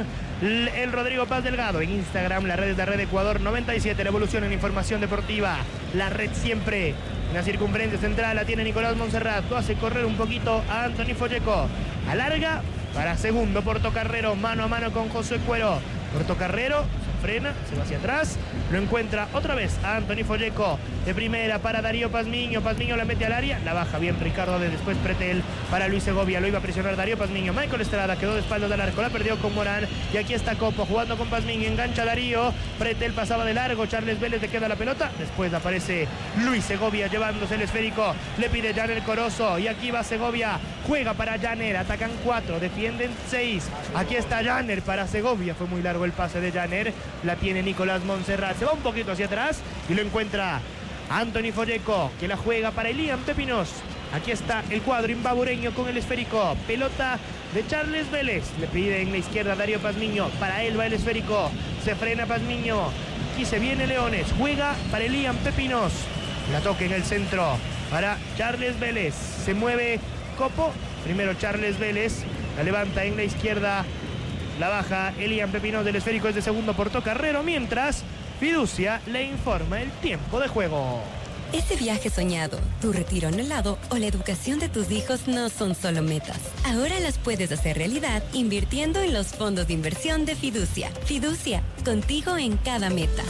el Rodrigo Paz Delgado. En Instagram, la red es la Red Ecuador 97, la evolución en información deportiva. La red siempre en la circunferencia central la tiene Nicolás Monserrat. Hace correr un poquito a Anthony Folleco. Alarga para segundo Portocarrero, mano a mano con José Cuero. Portocarrero se frena, se va hacia atrás, lo encuentra otra vez a Anthony Folleco. De primera para Darío Pazmiño. Pazmiño la mete al área, la baja bien Ricardo de después Pretel para Luis Segovia. Lo iba a presionar Darío Pazmiño. Michael Estrada quedó de espaldas del arco, la perdió con Morán. Y aquí está Copo jugando con Pazmiño. Engancha Darío. Pretel pasaba de largo. Charles Vélez le queda la pelota. Después aparece Luis Segovia llevándose el esférico. Le pide Janer Corozo. Y aquí va Segovia. Juega para Janer. Atacan 4, defienden 6. Aquí está Janer para Segovia. Fue muy largo el pase de Janer. La tiene Nicolás Monserrat. Se va un poquito hacia atrás y lo encuentra Anthony Folleco, que la juega para Elian Pepinos. Aquí está el cuadro imbabureño con el esférico. Pelota de Charles Vélez. Le pide en la izquierda Darío Pazmiño. Para él va el esférico. Se frena Pazmiño. Aquí se viene Leones. Juega para Elian Pepinos. La toca en el centro para Charles Vélez. Se mueve Copo. Primero Charles Vélez. La levanta en la izquierda. La baja Elian Pepinos del esférico. Es de segundo Portocarrero. Mientras Fiducia le informa el tiempo de juego. Ese viaje soñado, tu retiro anhelado o la educación de tus hijos no son solo metas. Ahora las puedes hacer realidad invirtiendo en los fondos de inversión de Fiducia. Fiducia, contigo en cada meta.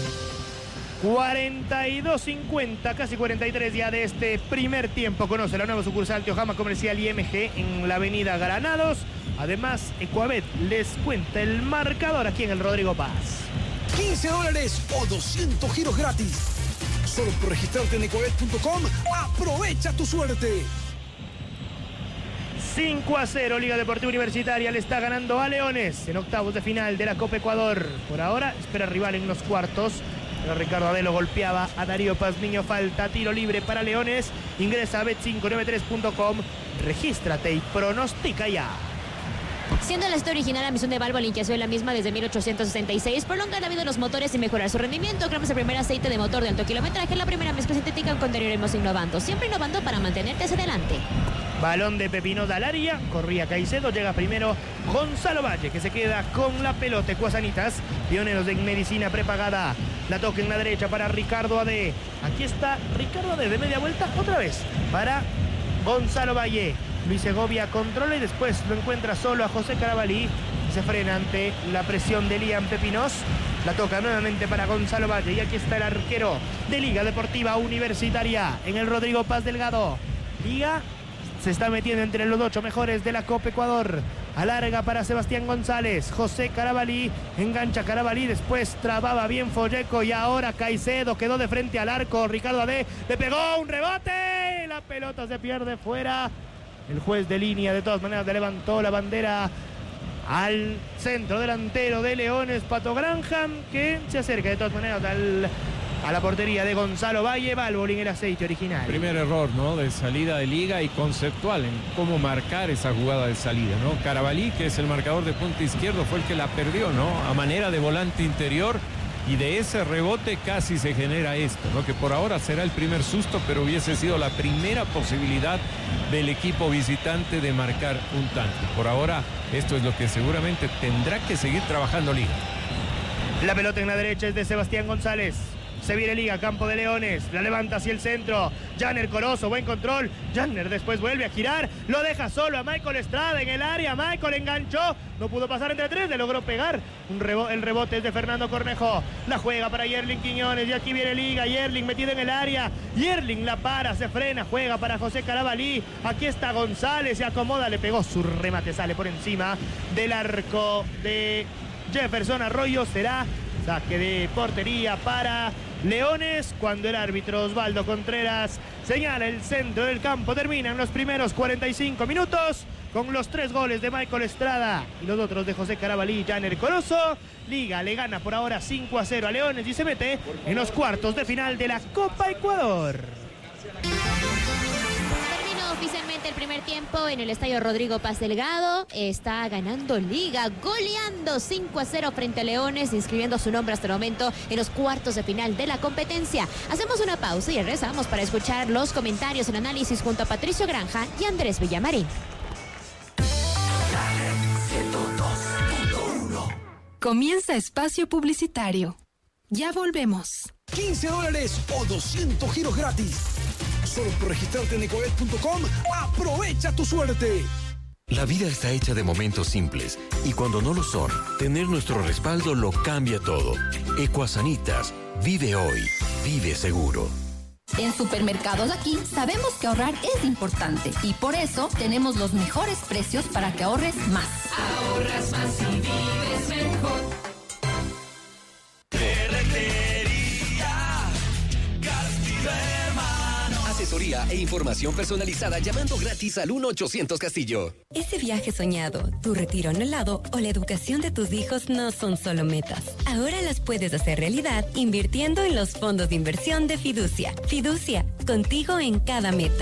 42-50, casi 43 ya de este primer tiempo. Conoce la nueva sucursal Teojama Comercial IMG en la avenida Granados. Además, Ecuabet les cuenta el marcador aquí en el Rodrigo Paz. $15 o 200 giros gratis. Solo por registrarte en ecuabet.com, aprovecha tu suerte. 5-0, Liga Deportiva Universitaria le está ganando a Leones en octavos de final de la Copa Ecuador. Por ahora espera rival en los cuartos, pero Ricardo Adelo golpeaba a Darío Pazmiño. Falta, tiro libre para Leones. Ingresa a bet593.com, regístrate y pronostica ya. Siendo la historia original, la misión de Valvo limpiación la misma desde 1866, prolongar la vida de los motores y mejorar su rendimiento. Creamos el primer aceite de motor de alto kilometraje, la primera mezcla sintética, continuaremos innovando, siempre innovando para mantenerte hacia adelante. Balón de Pepinos al área, corría Caicedo, llega primero Gonzalo Valle, que se queda con la pelota. Ecuasanitas, pioneros de medicina prepagada. La toca en la derecha para Ricardo Ade. Aquí está Ricardo Ade de media vuelta, otra vez para Gonzalo Valle. Luis Segovia controla y después lo encuentra solo a José Carabalí y se frena ante la presión de Elian Pepinos. La toca nuevamente para Gonzalo Valle y aquí está el arquero de Liga Deportiva Universitaria en el Rodrigo Paz Delgado. Liga se está metiendo entre los 8 mejores de la Copa Ecuador. Alarga para Sebastián González. José Carabalí, engancha Carabalí, después trababa bien Folleco y ahora Caicedo quedó de frente al arco. Ricardo Ade le pegó un rebote. La pelota se pierde fuera. El juez de línea de todas maneras le levantó la bandera al centro delantero de Leones, Pato Granham, que se acerca de todas maneras a la portería de Gonzalo Valle. Valvoline, el aceite original. Primer error, ¿no? De salida de Liga y conceptual en cómo marcar esa jugada de salida, ¿no? Carabalí, que es el marcador de punta izquierdo, fue el que la perdió, ¿no? A manera de volante interior. Y de ese rebote casi se genera esto, ¿no? Que por ahora será el primer susto, pero hubiese sido la primera posibilidad del equipo visitante de marcar un tanto. Por ahora, esto es lo que seguramente tendrá que seguir trabajando Liga. La pelota en la derecha es de Sebastián González. Se viene Liga, campo de Leones. La levanta hacia el centro. Janner Corozo, buen control. Janner después vuelve a girar. Lo deja solo a Michael Estrada en el área. Michael enganchó. No pudo pasar entre tres. Le logró pegar. El rebote es de Fernando Cornejo. La juega para Yerling Quiñones. Y aquí viene Liga. Yerling metido en el área. Yerling la para, se frena. Juega para José Carabalí. Aquí está González. Se acomoda. Le pegó su remate. Sale por encima del arco de Jefferson Arroyo. Será saque de portería para Leones, cuando el árbitro Osvaldo Contreras señala el centro del campo. Terminan los primeros 45 minutos con los 3 goles de Michael Estrada y los otros de José Carabalí y Janner Corozo. Liga le gana por ahora 5-0 a Leones y se mete en los cuartos de final de la Copa Ecuador. Oficialmente el primer tiempo en el estadio Rodrigo Paz Delgado. Está ganando Liga, goleando 5-0 frente a Leones, inscribiendo su nombre hasta el momento en los cuartos de final de la competencia. Hacemos una pausa y regresamos para escuchar los comentarios, el análisis junto a Patricio Granja y Andrés Villamarín. Comienza espacio publicitario. Ya volvemos. $15 o 200 giros gratis. Solo por registrarte en ecoet.com, aprovecha tu suerte. La vida está hecha de momentos simples y cuando no lo son, tener nuestro respaldo lo cambia todo. Ecuasanitas, vive hoy, vive seguro. En Supermercados Aquí sabemos que ahorrar es importante y por eso tenemos los mejores precios para que ahorres más. Ahorras más y vives mejor. Asesoría e información personalizada llamando gratis al 1-800 Castillo. Ese viaje soñado, tu retiro anhelado o la educación de tus hijos no son solo metas. Ahora las puedes hacer realidad invirtiendo en los fondos de inversión de Fiducia. Fiducia, contigo en cada meta.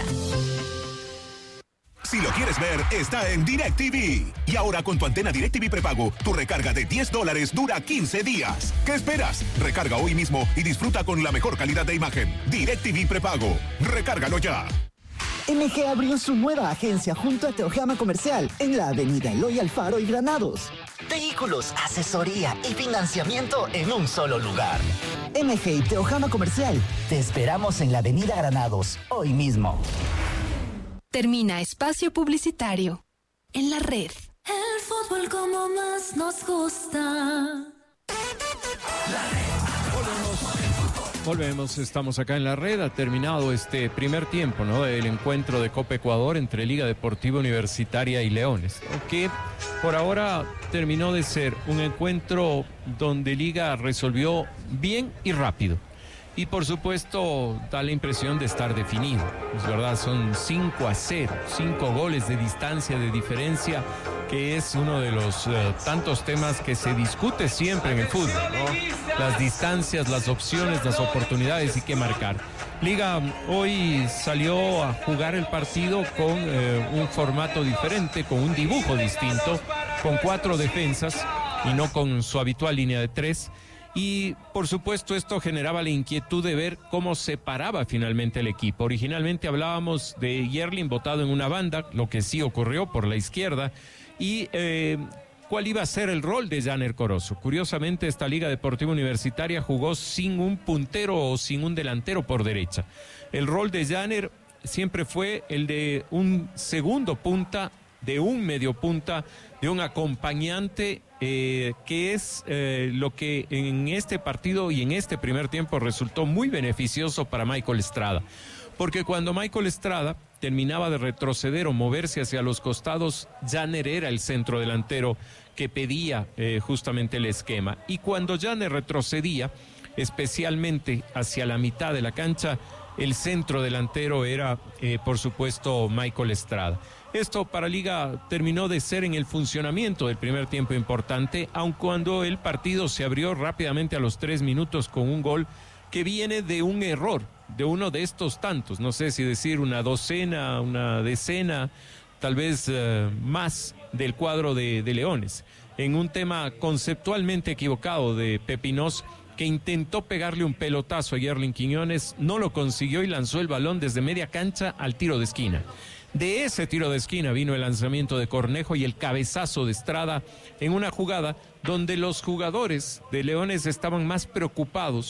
Si lo quieres ver, está en DirecTV. Y ahora con tu antena DirecTV prepago, tu recarga de $10 dura 15 días. ¿Qué esperas? Recarga hoy mismo y disfruta con la mejor calidad de imagen. DirecTV prepago. Recárgalo ya. MG abrió su nueva agencia junto a Teojama Comercial en la avenida Eloy Alfaro y Granados. Vehículos, asesoría y financiamiento en un solo lugar. MG y Teojama Comercial. Te esperamos en la avenida Granados, hoy mismo. Termina espacio publicitario en la red. El fútbol como más nos gusta. Volvemos, estamos acá en la red. Ha terminado este primer tiempo, ¿no?, del encuentro de Copa Ecuador entre Liga Deportiva Universitaria y Leones, ¿no?, que por ahora terminó de ser un encuentro donde Liga resolvió bien y rápido. Y por supuesto da la impresión de estar definido. Es verdad, son 5-0, 5 goles de distancia, de diferencia, que es uno de los tantos temas que se discute siempre en el fútbol, ¿no? Las distancias, las opciones, las oportunidades y qué marcar. Liga hoy salió a jugar el partido con un formato diferente, con un dibujo distinto, con 4 defensas y no con su habitual línea de 3. Y por supuesto esto generaba la inquietud de ver cómo se paraba finalmente el equipo. Originalmente hablábamos de Yerling botado en una banda, lo que sí ocurrió por la izquierda, y cuál iba a ser el rol de Janner Corozo. Curiosamente esta Liga Deportiva Universitaria jugó sin un puntero o sin un delantero por derecha. El rol de Janner siempre fue el de un segundo punta, de un medio punta, de un acompañante, que es lo que en este partido y en este primer tiempo resultó muy beneficioso para Michael Estrada. Porque cuando Michael Estrada terminaba de retroceder o moverse hacia los costados, Janner era el centro delantero que pedía justamente el esquema. Y cuando Janner retrocedía, especialmente hacia la mitad de la cancha, el centro delantero era, por supuesto, Michael Estrada. Esto para Liga terminó de ser en el funcionamiento del primer tiempo importante, aun cuando el partido se abrió rápidamente a los 3 minutos con un gol que viene de un error, de uno de estos tantos, no sé si decir una docena, una decena, tal vez más del cuadro de Leones, en un tema conceptualmente equivocado de Pepinós, que intentó pegarle un pelotazo a Yerling Quiñones, no lo consiguió y lanzó el balón desde media cancha al tiro de esquina. De ese tiro de esquina vino el lanzamiento de Cornejo y el cabezazo de Estrada en una jugada donde los jugadores de Leones estaban más preocupados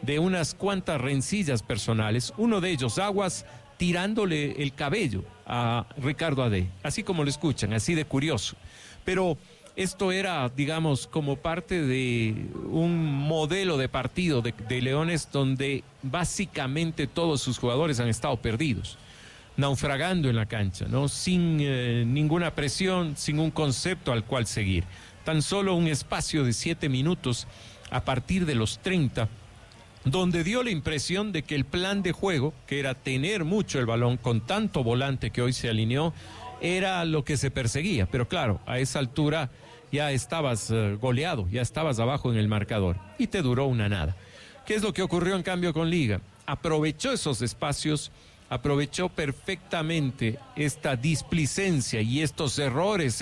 de unas cuantas rencillas personales, uno de ellos, Aguas, tirándole el cabello a Ricardo Ade, así como lo escuchan, así de curioso. Pero esto era, digamos, como parte de un modelo de partido de Leones donde básicamente todos sus jugadores han estado perdidos, naufragando en la cancha, ¿no? Sin ninguna presión, sin un concepto al cual seguir. Tan solo un espacio de 7 minutos a partir de los 30, donde dio la impresión de que el plan de juego, que era tener mucho el balón con tanto volante que hoy se alineó, era lo que se perseguía. Pero claro, a esa altura ya estabas goleado, ya estabas abajo en el marcador y te duró una nada. ¿Qué es lo que ocurrió en cambio con Liga? Aprovechó esos espacios, aprovechó perfectamente esta displicencia y estos errores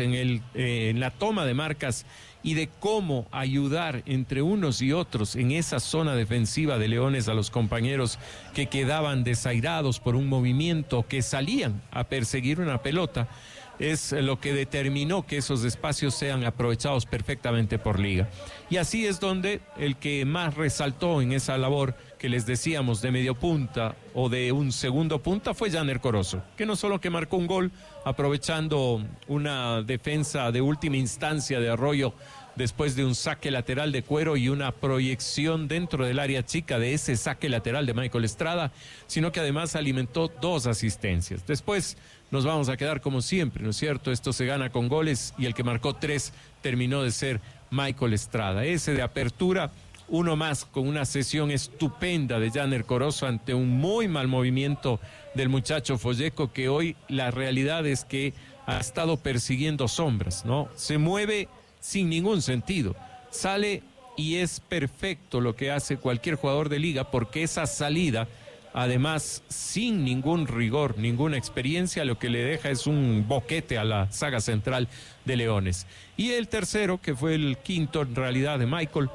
en la toma de marcas y de cómo ayudar entre unos y otros en esa zona defensiva de Leones a los compañeros que quedaban desairados por un movimiento, que salían a perseguir una pelota. Es lo que determinó que esos espacios sean aprovechados perfectamente por Liga. Y así es donde el que más resaltó en esa labor que les decíamos de medio punta o de un segundo punta fue Janer Corozo, que no solo que marcó un gol aprovechando una defensa de última instancia de Arroyo después de un saque lateral de Cuero y una proyección dentro del área chica de ese saque lateral de Michael Estrada, sino que además alimentó 2 asistencias. Después nos vamos a quedar como siempre, ¿no es cierto? Esto se gana con goles y el que marcó 3 terminó de ser Michael Estrada. Ese de apertura, uno más con una sesión estupenda de Janer Corozo ante un muy mal movimiento del muchacho Folleco, que hoy la realidad es que ha estado persiguiendo sombras, ¿no? Se mueve sin ningún sentido, sale y es perfecto lo que hace cualquier jugador de Liga, porque esa salida, además sin ningún rigor, ninguna experiencia, lo que le deja es un boquete a la saga central de Leones. Y el tercero, que fue el quinto en realidad de Michael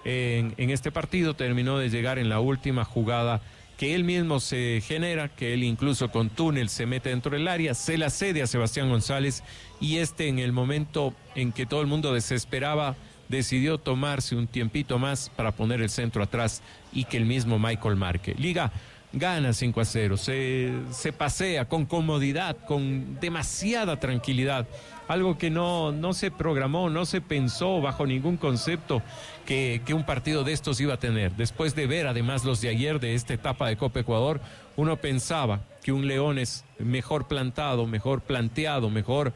en este partido, terminó de llegar en la última jugada que él mismo se genera, que él incluso con túnel se mete dentro del área, se la cede a Sebastián González, y en el momento en que todo el mundo desesperaba, decidió tomarse un tiempito más para poner el centro atrás y que el mismo Michael marque. Liga gana 5-0, se pasea con comodidad, con demasiada tranquilidad, algo que no se programó, no se pensó bajo ningún concepto que un partido de estos iba a tener. Después de ver además los de ayer de esta etapa de Copa Ecuador, uno pensaba que un Leones mejor plantado, mejor planteado, mejor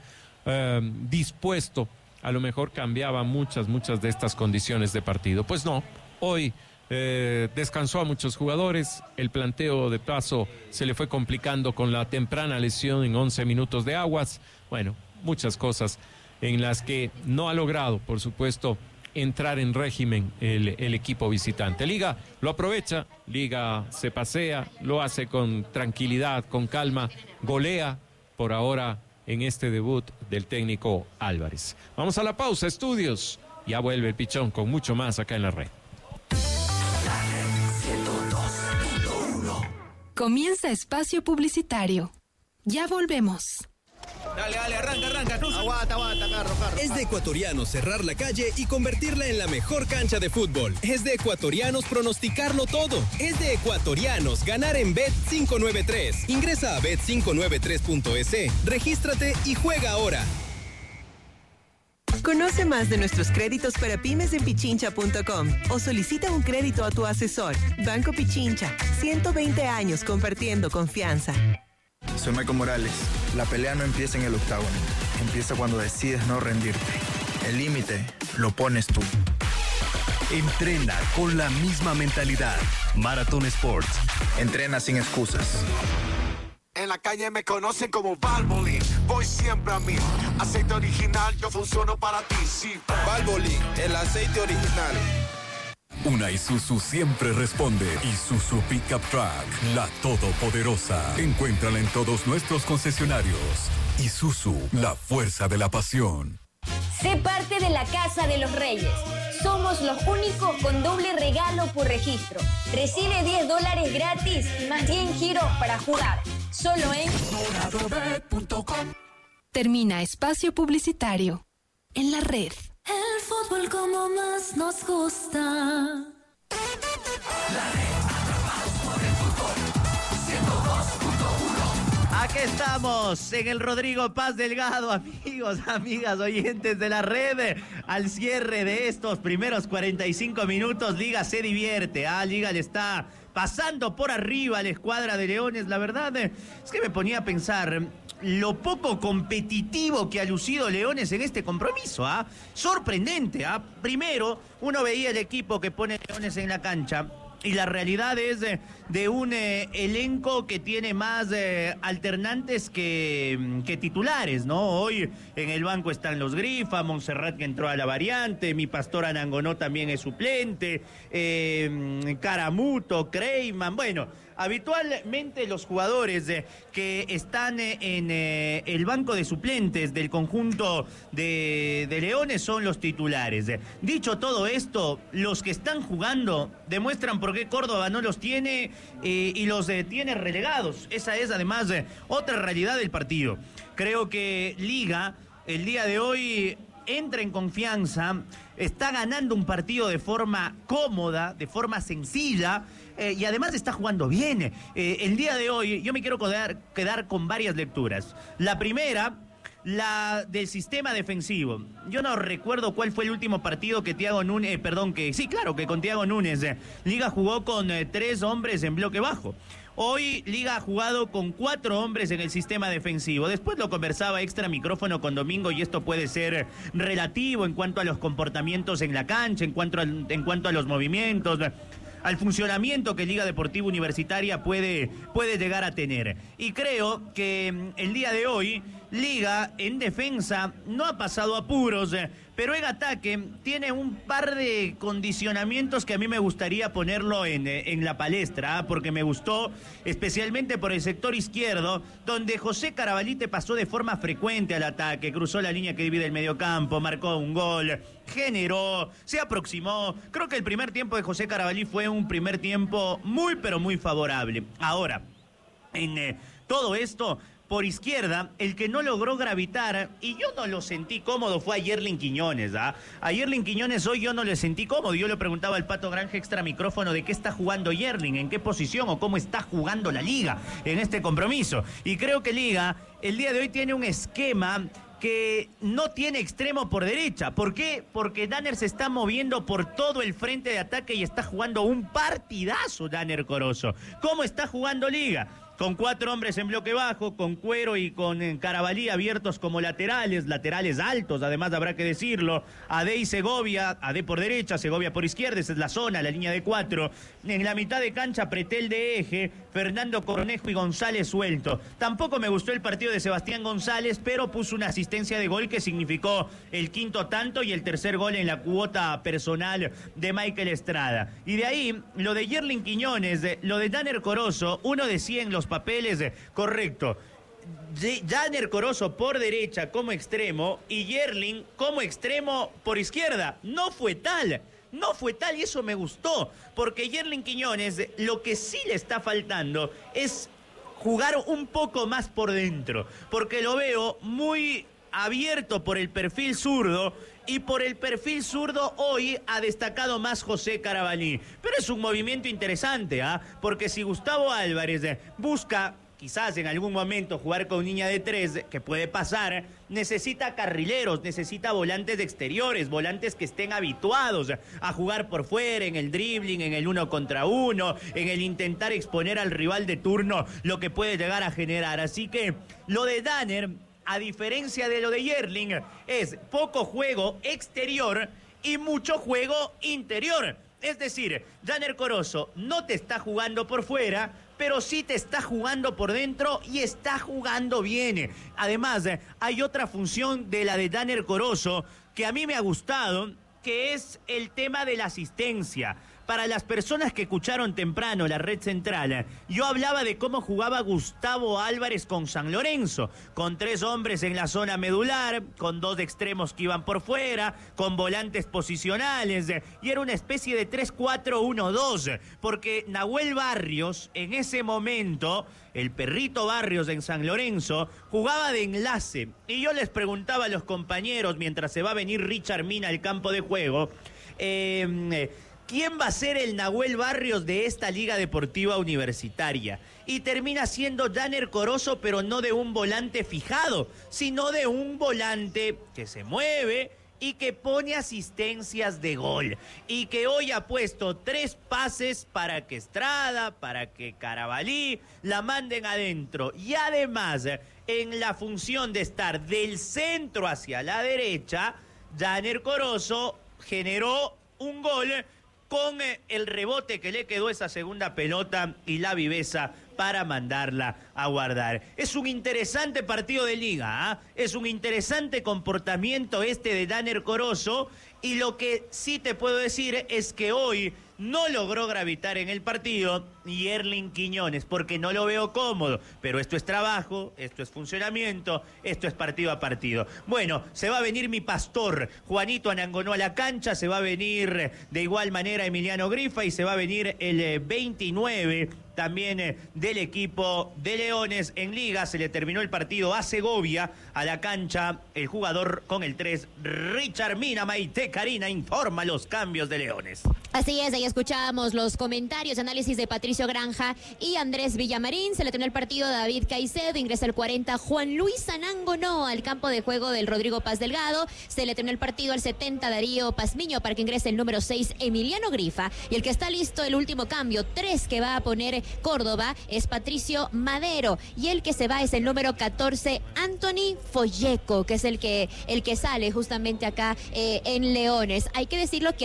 dispuesto, a lo mejor cambiaba muchas de estas condiciones de partido. Pues no, hoy descansó a muchos jugadores, el planteo de paso se le fue complicando con la temprana lesión en 11 minutos de Aguas. Bueno, muchas cosas en las que no ha logrado, por supuesto, entrar en régimen el equipo visitante. Liga lo aprovecha, Liga se pasea, lo hace con tranquilidad, con calma, golea por ahora en este debut del técnico Álvarez. Vamos a la pausa, estudios. Ya vuelve el Pichón con mucho más acá en la red. Comienza espacio publicitario. Ya volvemos. Dale, arranca. Aguanta, carro. Es de ecuatorianos cerrar la calle y convertirla en la mejor cancha de fútbol. Es de ecuatorianos pronosticarlo todo. Es de ecuatorianos ganar en Bet593. Ingresa a bet593.es, regístrate y juega ahora. Conoce más de nuestros créditos para pymes en pichincha.com o solicita un crédito a tu asesor. Banco Pichincha, 120 años compartiendo confianza. Soy Michael Morales. La pelea no empieza en el octágono. Empieza cuando decides no rendirte. El límite lo pones tú. Entrena con la misma mentalidad. Marathon Sports. Entrena sin excusas. En la calle me conocen como Valvoline. Voy siempre a mí. Aceite original, yo funciono para ti. Sí, Valvoline, el aceite original. Una Isuzu siempre responde. Isuzu Pickup Truck, la todopoderosa. Encuéntrala en todos nuestros concesionarios. Isuzu, la fuerza de la pasión. Sé parte de la Casa de los Reyes. Somos los únicos con doble regalo por registro. Recibe $10 gratis y más 10 giros para jugar. Solo en doradobet.com. Termina espacio publicitario. En la red. El fútbol como más nos gusta. Aquí estamos en el Rodrigo Paz Delgado, amigos, amigas, oyentes de la red, al cierre de estos primeros 45 minutos. Liga se divierte, Liga le está pasando por arriba a la escuadra de Leones. La verdad es que me ponía a pensar lo poco competitivo que ha lucido Leones en este compromiso, sorprendente, Primero, uno veía el equipo que pone Leones en la cancha y la realidad es de un elenco que tiene más alternantes que titulares, ¿no? Hoy en el banco están los Grifa, Montserrat que entró a la variante, mi Pastor Anangonó también es suplente, Caramuto, Creyman, bueno, habitualmente los jugadores que están en el banco de suplentes del conjunto de Leones son los titulares. Dicho todo esto, los que están jugando demuestran por qué Córdoba no los tiene y los tiene relegados. Esa es además otra realidad del partido. Creo que Liga el día de hoy entra en confianza, está ganando un partido de forma cómoda, de forma sencilla, y además está jugando bien. El día de hoy yo me quiero quedar con varias lecturas. La primera, la del sistema defensivo. Yo no recuerdo cuál fue el último partido que Thiago Núñez, que con Thiago Núñez Liga jugó con 3 hombres en bloque bajo. Hoy Liga ha jugado con 4 hombres en el sistema defensivo. Después lo conversaba extra micrófono con Domingo y esto puede ser relativo en cuanto a los comportamientos en la cancha, en cuanto a los movimientos, al funcionamiento que Liga Deportiva Universitaria puede llegar a tener. Y creo que el día de hoy Liga en defensa no ha pasado apuros, pero en ataque tiene un par de condicionamientos que a mí me gustaría ponerlo en la palestra, porque me gustó especialmente por el sector izquierdo, donde José Carabalí pasó de forma frecuente al ataque, cruzó la línea que divide el mediocampo, marcó un gol, generó, se aproximó. Creo que el primer tiempo de José Carabalí fue un primer tiempo muy pero muy favorable. Ahora, en todo esto, por izquierda, el que no logró gravitar, y yo no lo sentí cómodo, fue a Yerlin Quiñones. A Yerlin Quiñones hoy yo no le sentí cómodo. Yo le preguntaba al Pato Granja extra micrófono de qué está jugando Yerlin, en qué posición o cómo está jugando la Liga en este compromiso. Y creo que Liga el día de hoy tiene un esquema que no tiene extremo por derecha. ¿Por qué? Porque Danner se está moviendo por todo el frente de ataque y está jugando un partidazo Danner Corozo. ¿Cómo está jugando Liga? Con 4 hombres en bloque bajo, con Cuero y con Carabalí abiertos como laterales altos, además habrá que decirlo. Ade y Segovia, Ade por derecha, Segovia por izquierda, esa es la zona, la línea de 4. En la mitad de cancha, Pretel de eje, Fernando Cornejo y González suelto. Tampoco me gustó el partido de Sebastián González, pero puso una asistencia de gol que significó el 5º tanto y el 3er gol en la cuota personal de Michael Estrada. Y de ahí, lo de Yerlin Quiñones, lo de Danner Corozo, uno decía en los papeles, correcto, Danner Corozo por derecha como extremo y Yerlin como extremo por izquierda. No fue tal y eso me gustó, porque Yerlin Quiñones lo que sí le está faltando es jugar un poco más por dentro, porque lo veo muy abierto por el perfil zurdo, y por el perfil zurdo hoy ha destacado más José Carabalí. Pero es un movimiento interesante, porque si Gustavo Álvarez busca quizás en algún momento jugar con línea de 3, que puede pasar, necesita carrileros, necesita volantes exteriores, volantes que estén habituados a jugar por fuera, en el dribbling, en el 1 contra 1, en el intentar exponer al rival de turno lo que puede llegar a generar. Así que lo de Danner, a diferencia de lo de Yerlin, es poco juego exterior y mucho juego interior. Es decir, Danner Corozo no te está jugando por fuera, pero sí te está jugando por dentro y está jugando bien. Además, hay otra función de la de Danner Corozo que a mí me ha gustado, que es el tema de la asistencia. Para las personas que escucharon temprano la red central, yo hablaba de cómo jugaba Gustavo Álvarez con San Lorenzo, con 3 hombres en la zona medular, con 2 extremos que iban por fuera, con volantes posicionales, y era una especie de 3-4-1-2, porque Nahuel Barrios, en ese momento, el perrito Barrios en San Lorenzo, jugaba de enlace, y yo les preguntaba a los compañeros, mientras se va a venir Richard Mina al campo de juego, ¿quién va a ser el Nahuel Barrios de esta Liga Deportiva Universitaria? Y termina siendo Janer Corozo, pero no de un volante fijado, sino de un volante que se mueve y que pone asistencias de gol. Y que hoy ha puesto 3 pases para que Estrada, para que Carabalí la manden adentro. Y además, en la función de estar del centro hacia la derecha, Janer Corozo generó un gol con el rebote que le quedó esa segunda pelota y la viveza para mandarla a guardar. Es un interesante partido de liga, ¿eh? Es un interesante comportamiento este de Janer Corozo, y lo que sí te puedo decir es que hoy no logró gravitar en el partido Yerlin Quiñones, porque no lo veo cómodo, pero esto es trabajo, esto es funcionamiento, esto es partido a partido. Bueno, se va a venir mi pastor Juanito Anangonó a la cancha, se va a venir de igual manera Emiliano Grifa, y se va a venir el 29 también del equipo de Leones. En Liga se le terminó el partido a Segovia, a la cancha el jugador con el 3, Richard Mina. Maite Karina informa los cambios de Leones. Así es, ahí escuchábamos los comentarios, análisis de Patricio Granja y Andrés Villamarín. Se le terminó el partido a David Caicedo, ingresa el 40 Juan Luis Anangonó al campo de juego del Rodrigo Paz Delgado. Se le terminó el partido al 70 Darío Pazmiño para que ingrese el número 6 Emiliano Grifa. Y el que está listo, el último cambio, 3 que va a poner Córdoba, es Patricio Madero. Y el que se va es el número 14 Anthony Folleco, que es el que sale justamente acá en Leones. Hay que decirlo que